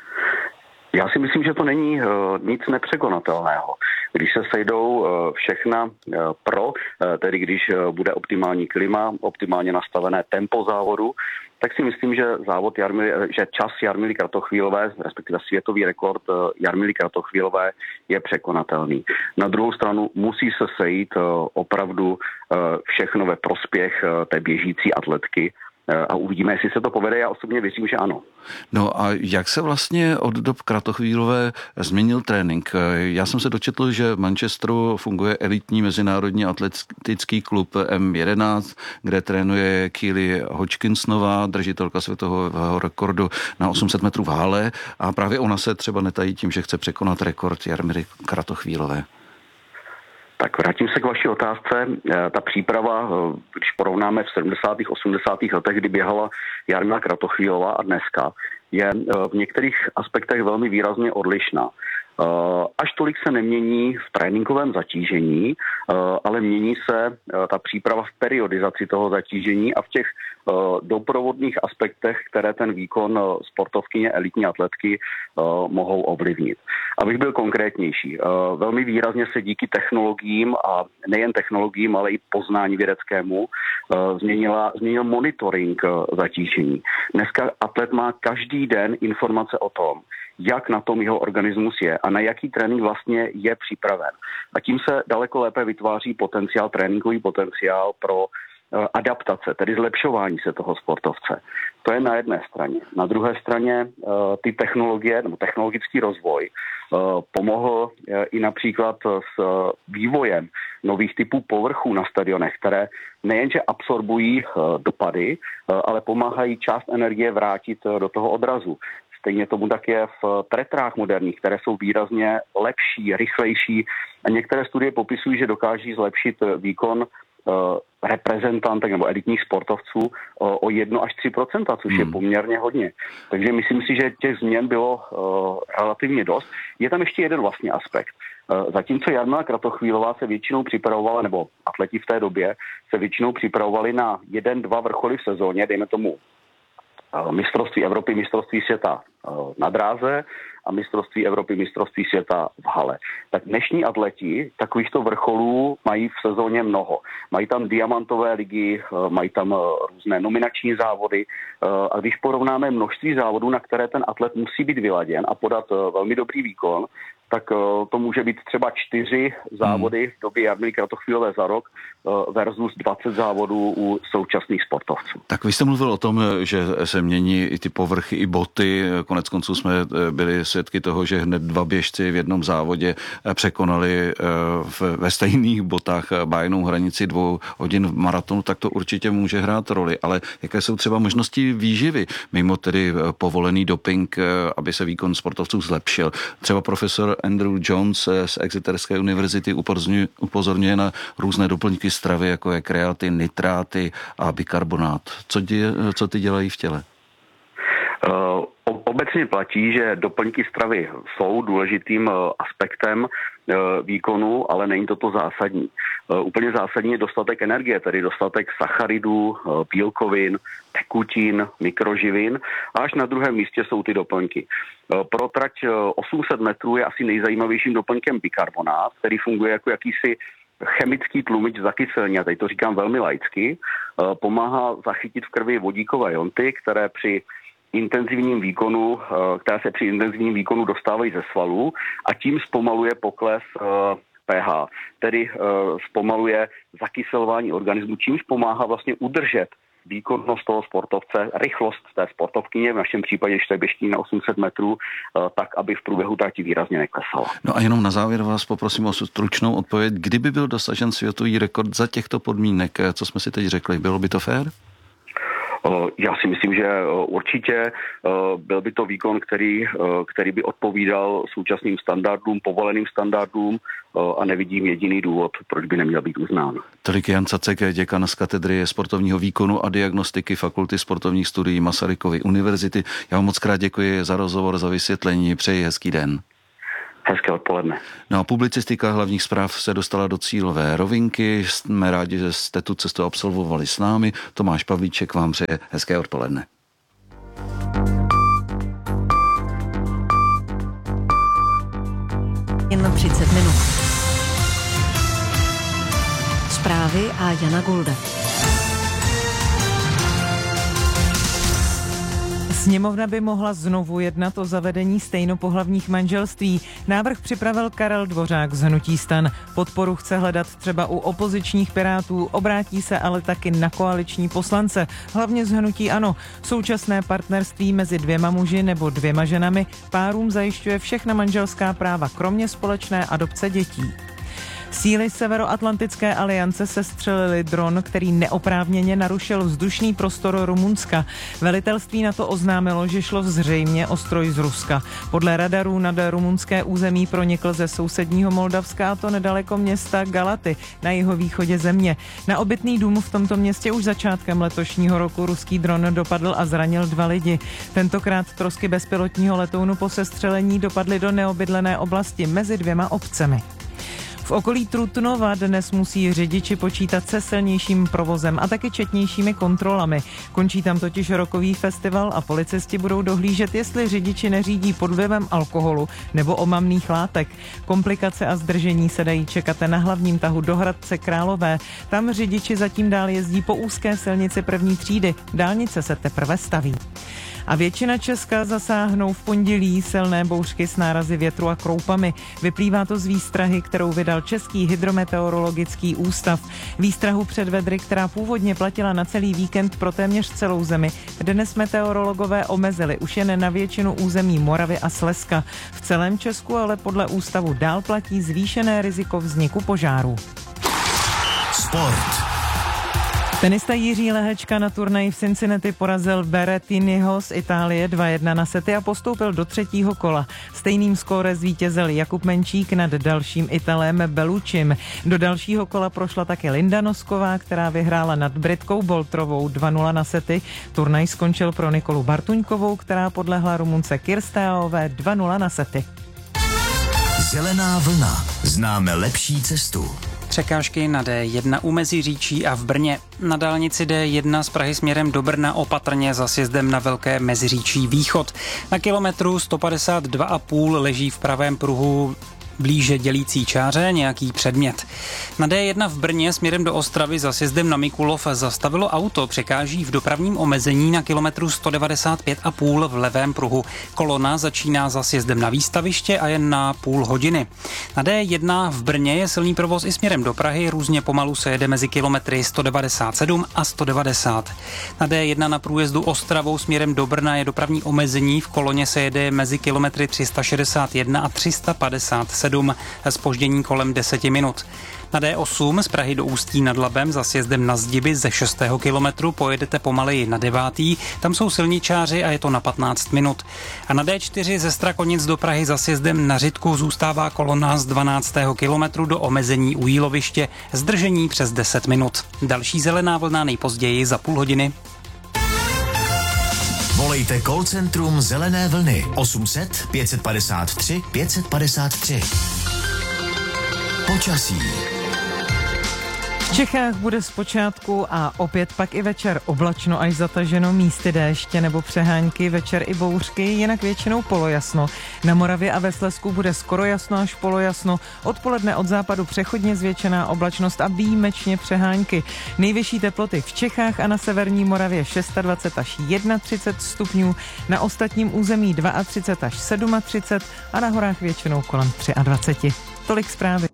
Já si myslím, že to není uh, nic nepřekonatelného. Když se sejdou uh, všechna uh, pro, uh, tedy když uh, bude optimální klima, optimálně nastavené tempo závodu, tak si myslím, že závod Jarmily, že čas Jarmily Kratochvílové, respektive světový rekord uh, Jarmily Kratochvílové je překonatelný. Na druhou stranu musí se sejít uh, opravdu uh, všechno ve prospěch uh, té běžící atletky, a uvidíme, jestli se to povede. Já osobně věřím, že ano. No a jak se vlastně od dob Kratochvílové změnil trénink? Já jsem se dočetl, že v Manchesteru funguje elitní mezinárodní atletický klub M jedenáct, kde trénuje Keely Hodgkinsonová, držitelka světového rekordu na osm set metrů v hale, a právě ona se třeba netají tím, že chce překonat rekord Jarmily Kratochvílové. Tak vrátím se k vaší otázce. Ta příprava, když porovnáme v sedmdesátých osmdesátých letech, kdy běhala Jarmila Kratochvílová a dneska, je v některých aspektech velmi výrazně odlišná. Až tolik se nemění v tréninkovém zatížení, ale mění se ta příprava v periodizaci toho zatížení a v těch doprovodných aspektech, které ten výkon sportovkyně elitní atletky mohou ovlivnit. Abych byl konkrétnější, velmi výrazně se díky technologiím a nejen technologiím, ale i poznání vědeckému změnila, změnil monitoring zatížení. Dneska atlet má každý den informace o tom, jak na tom jeho organismus je a na jaký trénink vlastně je připraven. A tím se daleko lépe vytváří potenciál, tréninkový potenciál pro adaptace, tedy zlepšování se toho sportovce. To je na jedné straně. Na druhé straně ty technologie, nebo technologický rozvoj pomohl i například s vývojem nových typů povrchů na stadionech, které nejenže absorbují dopady, ale pomáhají část energie vrátit do toho odrazu. Stejně tomu tak je v tretrách moderních, které jsou výrazně lepší, rychlejší a některé studie popisují, že dokáží zlepšit výkon reprezentantek nebo elitních sportovců o jedna až tři procenta, což hmm. je poměrně hodně. Takže myslím si, že těch změn bylo uh, relativně dost. Je tam ještě jeden vlastně aspekt. Uh, zatímco Jarmila Kratochvílová se většinou připravovala, nebo atleti v té době se většinou připravovali na jeden, dva vrcholy v sezóně, dejme tomu mistrovství Evropy, mistrovství světa na dráze a mistrovství Evropy, mistrovství světa v hale. Tak dnešní atleti takovýchto vrcholů mají v sezóně mnoho. Mají tam diamantové ligy, mají tam různé nominační závody a když porovnáme množství závodů, na které ten atlet musí být vyladěn a podat velmi dobrý výkon, tak to může být třeba čtyři závody v době Jarmily Kratochvílové za rok versus dvacet závodů u současných sportovců. Tak vy jste mluvil o tom, že se mění i ty povrchy, i boty. Konec konců jsme byli svědky toho, že hned dva běžci v jednom závodě překonali ve stejných botách bájnou hranici dvou hodin v maratonu, tak to určitě může hrát roli. Ale jaké jsou třeba možnosti výživy, mimo tedy povolený doping, aby se výkon sportovců zlepšil? Třeba profesor Andrew Jones z Exeterské univerzity upozorňuje, upozorňuje na různé doplňky stravy, jako je kreatin, nitráty a bikarbonát. Co, dě, co ty dělají v těle? Uh, obecně platí, že doplňky stravy jsou důležitým uh, aspektem uh, výkonu, ale není to to zásadní. Uh, úplně zásadní je dostatek energie, tedy dostatek sacharidů, uh, bílkovin, tekutin, mikroživin a až na druhém místě jsou ty doplňky. Pro trať osm set metrů je asi nejzajímavějším doplňkem bikarbonát, který funguje jako jakýsi chemický tlumič zakyselní, a teď to říkám velmi laicky, pomáhá zachytit v krvi vodíkové ionty, které při intenzivním výkonu, které se při intenzivním výkonu dostávají ze svalů a tím zpomaluje pokles pH, tedy zpomaluje zakyselování organismu, čímž pomáhá vlastně udržet výkonnost toho sportovce, rychlost té sportovkyně, v našem případě, když běží na osm set metrů, tak, aby v průběhu trati výrazně neklesala. No a jenom na závěr vás poprosím o stručnou odpověď. Kdyby byl dosažen světový rekord za těchto podmínek, co jsme si teď řekli, bylo by to fér? Já si myslím, že určitě byl by to výkon, který, který by odpovídal současným standardům, povoleným standardům a nevidím jediný důvod, proč by neměl být uznán. Tolik Jan Cacek, děkan z katedry sportovního výkonu a diagnostiky Fakulty sportovních studií Masarykovy univerzity. Já vám moc krát děkuji za rozhovor, za vysvětlení. Přeji hezký den. Hezké odpoledne. No a publicistika hlavních zpráv se dostala do cílové rovinky. Jsme rádi, že jste tu cestu absolvovali s námi. Tomáš Pavlíček vám přeje hezké odpoledne. Jen na třicet minut. Zprávy a Jana Golda. Sněmovna by mohla znovu jednat o zavedení stejnopohlavních manželství. Návrh připravil Karel Dvořák z hnutí STAN. Podporu chce hledat třeba u opozičních Pirátů, obrátí se ale taky na koaliční poslance, hlavně z hnutí ANO. Současné partnerství mezi dvěma muži nebo dvěma ženami párům zajišťuje všechna manželská práva, kromě společné adopce dětí. Síly Severoatlantické aliance sestřelili dron, který neoprávněně narušil vzdušný prostor Rumunska. Velitelství NATO oznámilo, že šlo zřejmě o stroj z Ruska. Podle radarů nad rumunské území pronikl ze sousedního Moldavska, a to nedaleko města Galaty na jihovýchodě země. Na obytný dům v tomto městě už začátkem letošního roku ruský dron dopadl a zranil dva lidi. Tentokrát trosky bezpilotního letounu po sestřelení dopadly do neobydlené oblasti mezi dvěma obcemi. V okolí Trutnova dnes musí řidiči počítat se silnějším provozem a taky četnějšími kontrolami. Končí tam totiž rokový festival a policisti budou dohlížet, jestli řidiči neřídí pod vlivem alkoholu nebo omamných látek. Komplikace a zdržení se dají čekat na hlavním tahu do Hradce Králové. Tam řidiči zatím dál jezdí po úzké silnici první třídy. Dálnice se teprve staví. A většina Česka zasáhnou v pondělí silné bouřky s nárazy větru a kroupami. Vyplývá to z výstrahy, kterou vydal Český hydrometeorologický ústav. Výstrahu před vedry, která původně platila na celý víkend pro téměř celou zemi, dnes meteorologové omezili už jen na většinu území Moravy a Slezska. V celém Česku ale podle ústavu dál platí zvýšené riziko vzniku požárů. Sport. Tenista Jiří Lehečka na turnaji v Cincinnati porazil Berrettiniho z Itálie dva jedna na sety a postoupil do třetího kola. Stejným skóre zvítězil Jakub Menčík nad dalším Italem Belučim. Do dalšího kola prošla také Linda Nosková, která vyhrála nad Britkou Boltrovou dva nula na sety. Turnaj skončil pro Nikolu Bartuňkovou, která podlehla Rumunce Kirstéové dva nula na sety. Zelená vlna. Známe lepší cestu. Překážky na D jedna u Meziříčí a v Brně. Na dálnici D jedna z Prahy směrem do Brna opatrně za sjezdem na Velké Meziříčí východ. Na kilometru sto padesát dva a půl leží v pravém pruhu blíže dělící čáře nějaký předmět. Na D jedna v Brně směrem do Ostravy za sjezdem na Mikulov zastavilo auto, překáží v dopravním omezení na kilometru sto devadesát pět a půl v levém pruhu. Kolona začíná za sjezdem na výstaviště a jen na půl hodiny. Na D jedna v Brně je silný provoz i směrem do Prahy, různě pomalu se jede mezi kilometry sto devadesát sedm a sto devadesát. Na D jedna na průjezdu Ostravou směrem do Brna je dopravní omezení, v koloně se jede mezi kilometry tři sta šedesát jedna a tři sta padesát sedm, zpoždění kolem deseti minut. Na D osm z Prahy do Ústí nad Labem za sjezdem na Zdiby ze šestého kilometru pojedete pomaleji na devátý, tam jsou silničáři a je to na patnáct minut. A na D čtyři ze Strakonic do Prahy za sjezdem na Řitku zůstává kolona z dvanáctého kilometru do omezení u Jíloviště, zdržení přes deset minut. Další zelená vlna nejpozději za půl hodiny. Volejte call centrum Zelené vlny osm set pět padesát tři pět padesát tři. Počasí. Čechách bude zpočátku a opět pak i večer oblačno až zataženo, místy déště nebo přehánky, večer i bouřky, jinak většinou polojasno. Na Moravě a ve Slezsku bude skoro jasno až polojasno, odpoledne od západu přechodně zvětšená oblačnost a výjimečně přehánky. Nejvyšší teploty v Čechách a na severní Moravě dvacet šest až třicet jedna stupňů, na ostatním území třicet dva až třicet sedm a na horách většinou kolem dvacet tři. Tolik zprávy.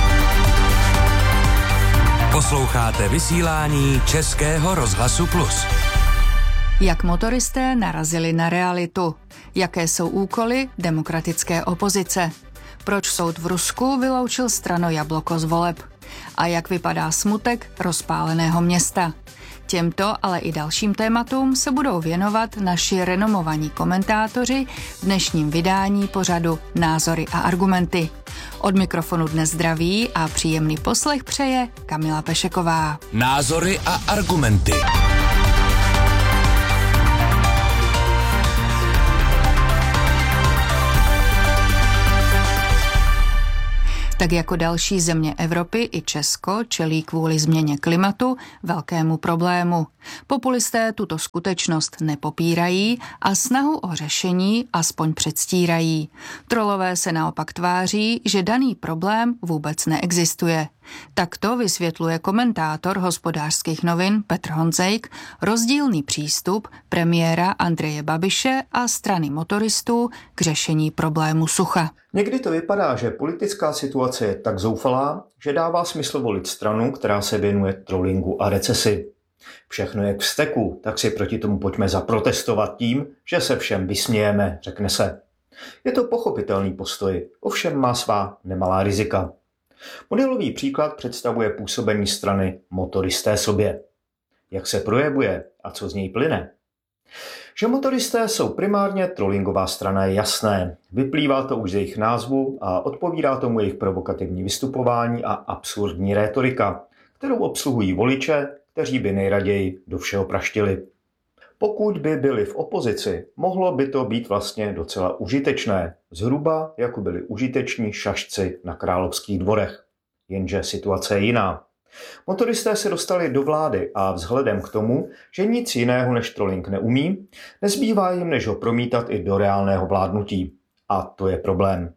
Posloucháte vysílání Českého rozhlasu Plus. Jak motoristé narazili na realitu? Jaké jsou úkoly demokratické opozice? Proč soud v Rusku vyloučil stranu Jabloko z voleb? A jak vypadá smutek rozpáleného města? Těmto, ale i dalším tématům se budou věnovat naši renomovaní komentátoři v dnešním vydání pořadu Názory a argumenty. Od mikrofonu dnes zdraví a příjemný poslech přeje Kamila Pešeková. Názory a argumenty. Tak jako další země Evropy i Česko čelí kvůli změně klimatu velkému problému. Populisté tuto skutečnost nepopírají a snahu o řešení aspoň předstírají. Trolové se naopak tváří, že daný problém vůbec neexistuje. Takto vysvětluje komentátor Hospodářských novin Petr Honzejk rozdílný přístup premiéra Andreje Babiše a strany motoristů k řešení problému sucha. Někdy to vypadá, že politická situace je tak zoufalá, že dává smysl volit stranu, která se věnuje trollingu a recesi. Všechno je k vzteku, tak si proti tomu pojďme zaprotestovat tím, že se všem vysmějeme, řekne se. Je to pochopitelný postoj, ovšem má svá nemalá rizika. Modelový příklad představuje působení strany Motoristé sobě. Jak se projevuje a co z něj plyne? Že motoristé jsou primárně trollingová strana je jasné. Vyplývá to už z jejich názvu a odpovídá tomu jejich provokativní vystupování a absurdní rétorika, kterou obsluhují voliče, kteří by nejraději do všeho praštili. Pokud by byli v opozici, mohlo by to být vlastně docela užitečné, zhruba jako byli užiteční šašci na královských dvorech. Jenže situace je jiná. Motoristé se dostali do vlády a vzhledem k tomu, že nic jiného než trolling neumí, nezbývá jim než ho promítat i do reálného vládnutí. A to je problém.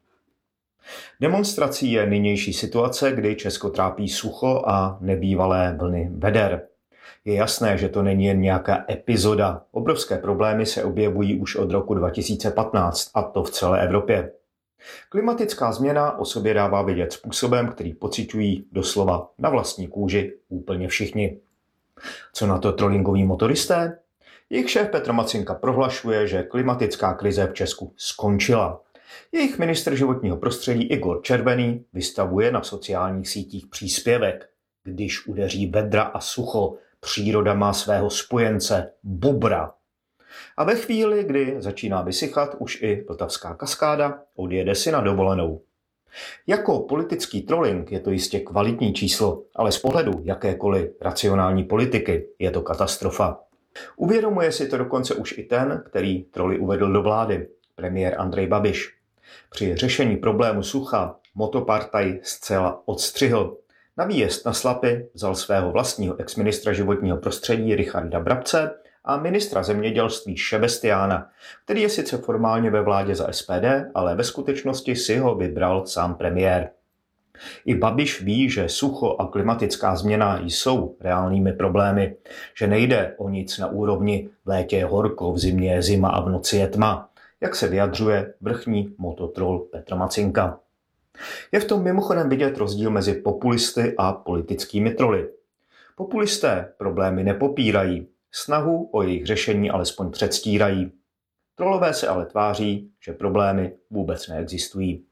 Demonstrací je nynější situace, kdy Česko trápí sucho a nebývalé vlny veder. Je jasné, že to není jen nějaká epizoda. Obrovské problémy se objevují už od roku dva tisíce patnáct, a to v celé Evropě. Klimatická změna o sobě dává vidět způsobem, který pociťují doslova na vlastní kůži úplně všichni. Co na to trollingoví motoristé? Jejich šéf Petr Macinka prohlašuje, že klimatická krize v Česku skončila. Jejich ministr životního prostředí Igor Červený vystavuje na sociálních sítích příspěvek. Když udeří vedra a sucho, příroda má svého spojence, bobra. A ve chvíli, kdy začíná vysychat už i Vltavská kaskáda, odjede si na dovolenou. Jako politický trolling je to jistě kvalitní číslo, ale z pohledu jakékoliv racionální politiky je to katastrofa. Uvědomuje si to dokonce už i ten, který troly uvedl do vlády, premiér Andrej Babiš. Při řešení problému sucha motopartaj zcela odstřihl. Na výjezd na Slapy vzal svého vlastního exministra životního prostředí Richarda Brabce a ministra zemědělství Šebestiána, který je sice formálně ve vládě za S P D, ale ve skutečnosti si ho vybral sám premiér. I Babiš ví, že sucho a klimatická změna jsou reálnými problémy, že nejde o nic na úrovni v létě je horko, v zimě je zima a v noci je tma, jak se vyjadřuje vrchní mototrol Petr Macinka. Je v tom mimochodem vidět rozdíl mezi populisty a politickými troly. Populisté problémy nepopírají, snahu o jejich řešení alespoň předstírají. Trolové se ale tváří, že problémy vůbec neexistují.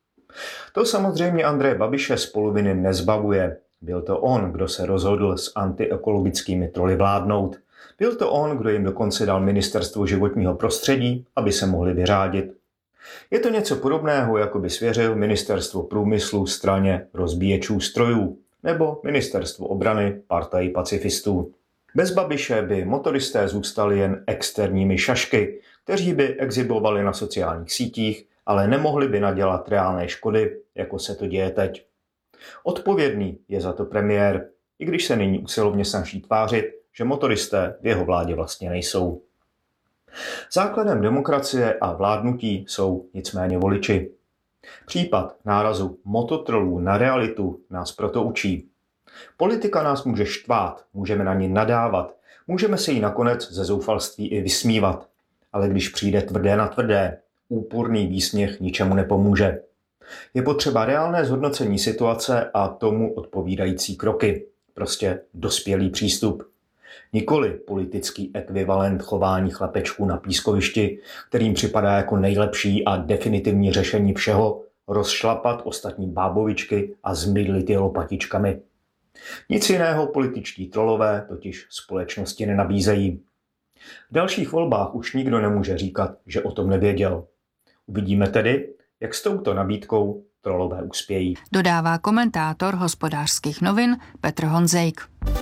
To samozřejmě Andreje Babiše z poloviny nezbavuje. Byl to on, kdo se rozhodl s antiekologickými troly vládnout. Byl to on, kdo jim dokonce dal ministerstvo životního prostředí, aby se mohli vyřádit. Je to něco podobného, jako by svěřil ministerstvo průmyslu straně rozbíječů strojů nebo ministerstvo obrany partaji pacifistů. Bez Babiše by motoristé zůstali jen externími šašky, kteří by exhibovali na sociálních sítích, ale nemohli by nadělat reálné škody, jako se to děje teď. Odpovědný je za to premiér. i když se nyní usilovně snaží tvářit, že motoristé v jeho vládě vlastně nejsou. Základem demokracie a vládnutí jsou nicméně voliči. Případ nárazu mototrolů na realitu nás proto učí. Politika nás může štvát, můžeme na ní nadávat, můžeme se jí nakonec ze zoufalství i vysmívat. Ale když přijde tvrdé na tvrdé, úporný výsměch ničemu nepomůže. Je potřeba reálné zhodnocení situace a tomu odpovídající kroky. Prostě dospělý přístup. Nikoli politický ekvivalent chování chlapečků na pískovišti, kterým připadá jako nejlepší a definitivní řešení všeho rozšlapat ostatní bábovičky a zmydlit je lopatičkami. Nic jiného političtí trolové totiž společnosti nenabízejí. V dalších volbách už nikdo nemůže říkat, že o tom nevěděl. Uvidíme tedy, jak s touto nabídkou trolové uspějí. Dodává komentátor Hospodářských novin Petr Honzejk.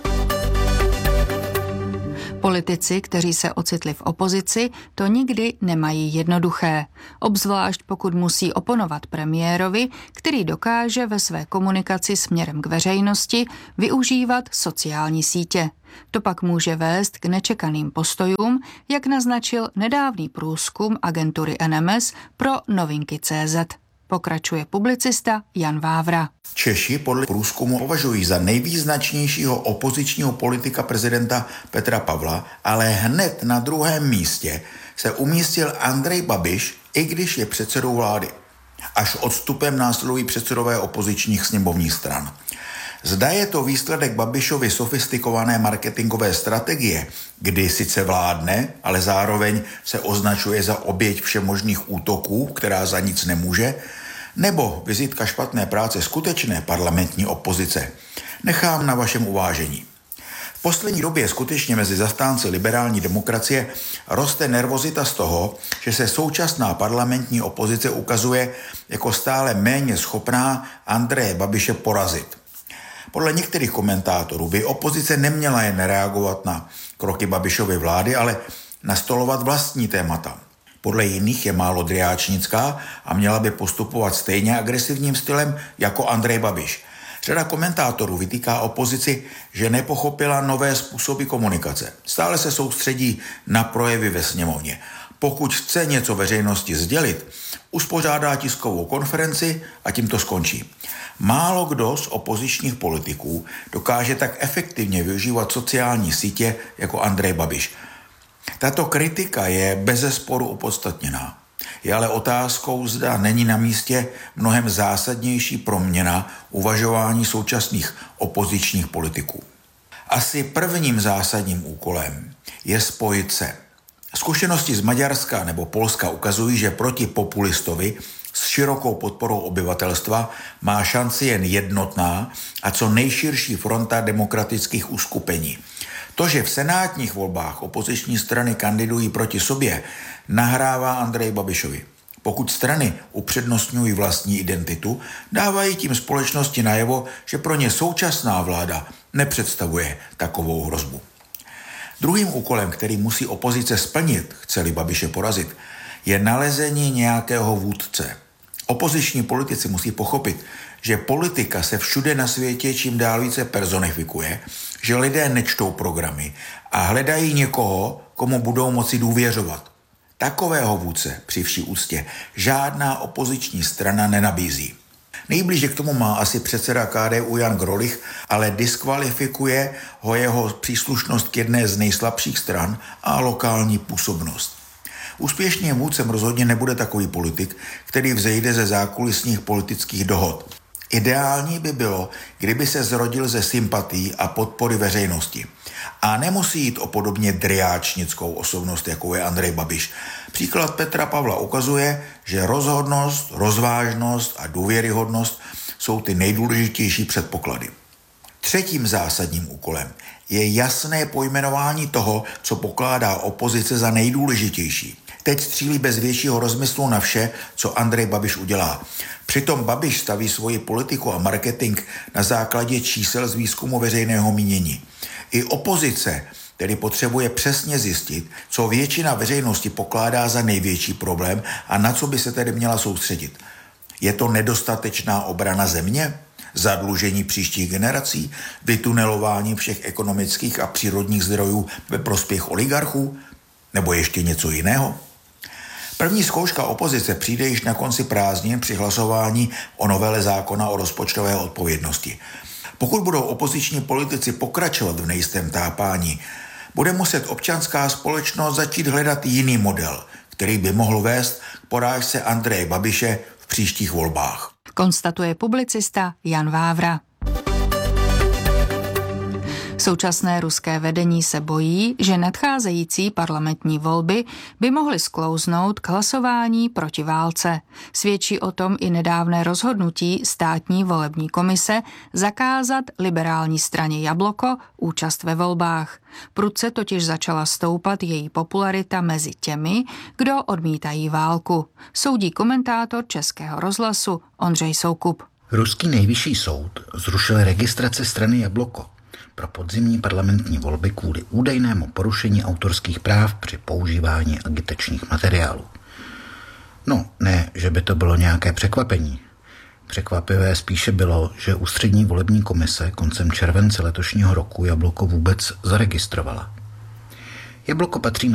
Politici, kteří se ocitli v opozici, to nikdy nemají jednoduché. Obzvlášť pokud musí oponovat premiérovi, který dokáže ve své komunikaci směrem k veřejnosti využívat sociální sítě. To pak může vést k nečekaným postojům, jak naznačil nedávný průzkum agentury N M S pro novinky tečka cé zet. Pokračuje publicista Jan Vávra. Češi podle průzkumu považují za nejvýznačnějšího opozičního politika prezidenta Petra Pavla, ale hned na druhém místě se umístil Andrej Babiš, i když je předsedou vlády. Až odstupem následují předsedové opozičních sněmovních stran. Zda je to výsledek Babišovy sofistikované marketingové strategie, kdy sice vládne, ale zároveň se označuje za oběť všemožných útoků, která za nic nemůže, nebo vizitka špatné práce skutečné parlamentní opozice, nechám na vašem uvážení. V poslední době skutečně mezi zastánci liberální demokracie roste nervozita z toho, že se současná parlamentní opozice ukazuje jako stále méně schopná Andreje Babiše porazit. Podle některých komentátorů by opozice neměla jen reagovat na kroky Babišovy vlády, ale nastolovat vlastní témata. Podle jiných je málo driáčnická a měla by postupovat stejně agresivním stylem jako Andrej Babiš. Řada komentátorů vytýká opozici, že nepochopila nové způsoby komunikace. Stále se soustředí na projevy ve sněmovně. Pokud chce něco veřejnosti sdělit, uspořádá tiskovou konferenci a tím to skončí. Málo kdo z opozičních politiků dokáže tak efektivně využívat sociální sítě jako Andrej Babiš. Tato kritika je bezesporu opodstatněná. Je ale otázkou, zda není na místě mnohem zásadnější proměna uvažování současných opozičních politiků. Asi prvním zásadním úkolem je spojit se. Zkušenosti z Maďarska nebo Polska ukazují, že proti populistovi s širokou podporou obyvatelstva má šanci jen jednotná a co nejširší fronta demokratických uskupení. To, že v senátních volbách opoziční strany kandidují proti sobě, nahrává Andreji Babišovi. Pokud strany upřednostňují vlastní identitu, dávají tím společnosti najevo, že pro ně současná vláda nepředstavuje takovou hrozbu. Druhým úkolem, který musí opozice splnit, chce-li Babiše porazit, je nalezení nějakého vůdce. Opoziční politici musí pochopit, že politika se všude na světě čím dál více personifikuje, že lidé nečtou programy a hledají někoho, komu budou moci důvěřovat. Takového vůdce při vší úctě žádná opoziční strana nenabízí. Nejblíže k tomu má asi předseda K D U Jan Grolich, ale diskvalifikuje ho jeho příslušnost k jedné z nejslabších stran a lokální působnost. Úspěšným vůdcem rozhodně nebude takový politik, který vzejde ze zákulisních politických dohod. Ideální by bylo, kdyby se zrodil ze sympatií a podpory veřejnosti. A nemusí jít o podobně driáčnickou osobnost, jako je Andrej Babiš. Příklad Petra Pavla ukazuje, že rozhodnost, rozvážnost a důvěryhodnost jsou ty nejdůležitější předpoklady. Třetím zásadním úkolem je jasné pojmenování toho, co pokládá opozice za nejdůležitější. Teď střílí bez většího rozmyslu na vše, co Andrej Babiš udělá. Přitom Babiš staví svoji politiku a marketing na základě čísel z výzkumu veřejného mínění. I opozice tedy potřebuje přesně zjistit, co většina veřejnosti pokládá za největší problém a na co by se tedy měla soustředit. Je to nedostatečná obrana země? Zadlužení příštích generací? Vytunelování všech ekonomických a přírodních zdrojů ve prospěch oligarchů? Nebo ještě něco jiného? První zkouška opozice přijde již na konci prázdnin při hlasování o novele zákona o rozpočtové odpovědnosti. Pokud budou opoziční politici pokračovat v nejistém tápání, bude muset občanská společnost začít hledat jiný model, který by mohl vést k porážce Andreje Babiše v příštích volbách. Konstatuje publicista Jan Vávra. Současné ruské vedení se bojí, že nadcházející parlamentní volby by mohly sklouznout k hlasování proti válce. Svědčí o tom i nedávné rozhodnutí státní volební komise zakázat liberální straně Jabloko účast ve volbách. Prudce totiž začala stoupat její popularita mezi těmi, kdo odmítají válku, soudí komentátor Českého rozhlasu Ondřej Soukup. Ruský nejvyšší soud zrušil registraci strany Jabloko pro podzimní parlamentní volby kvůli údajnému porušení autorských práv při používání agitačních materiálů. No, ne, že by to bylo nějaké překvapení. Překvapivé spíše bylo, že ústřední volební komise koncem července letošního roku Jabloko vůbec zaregistrovala. Jabloko patří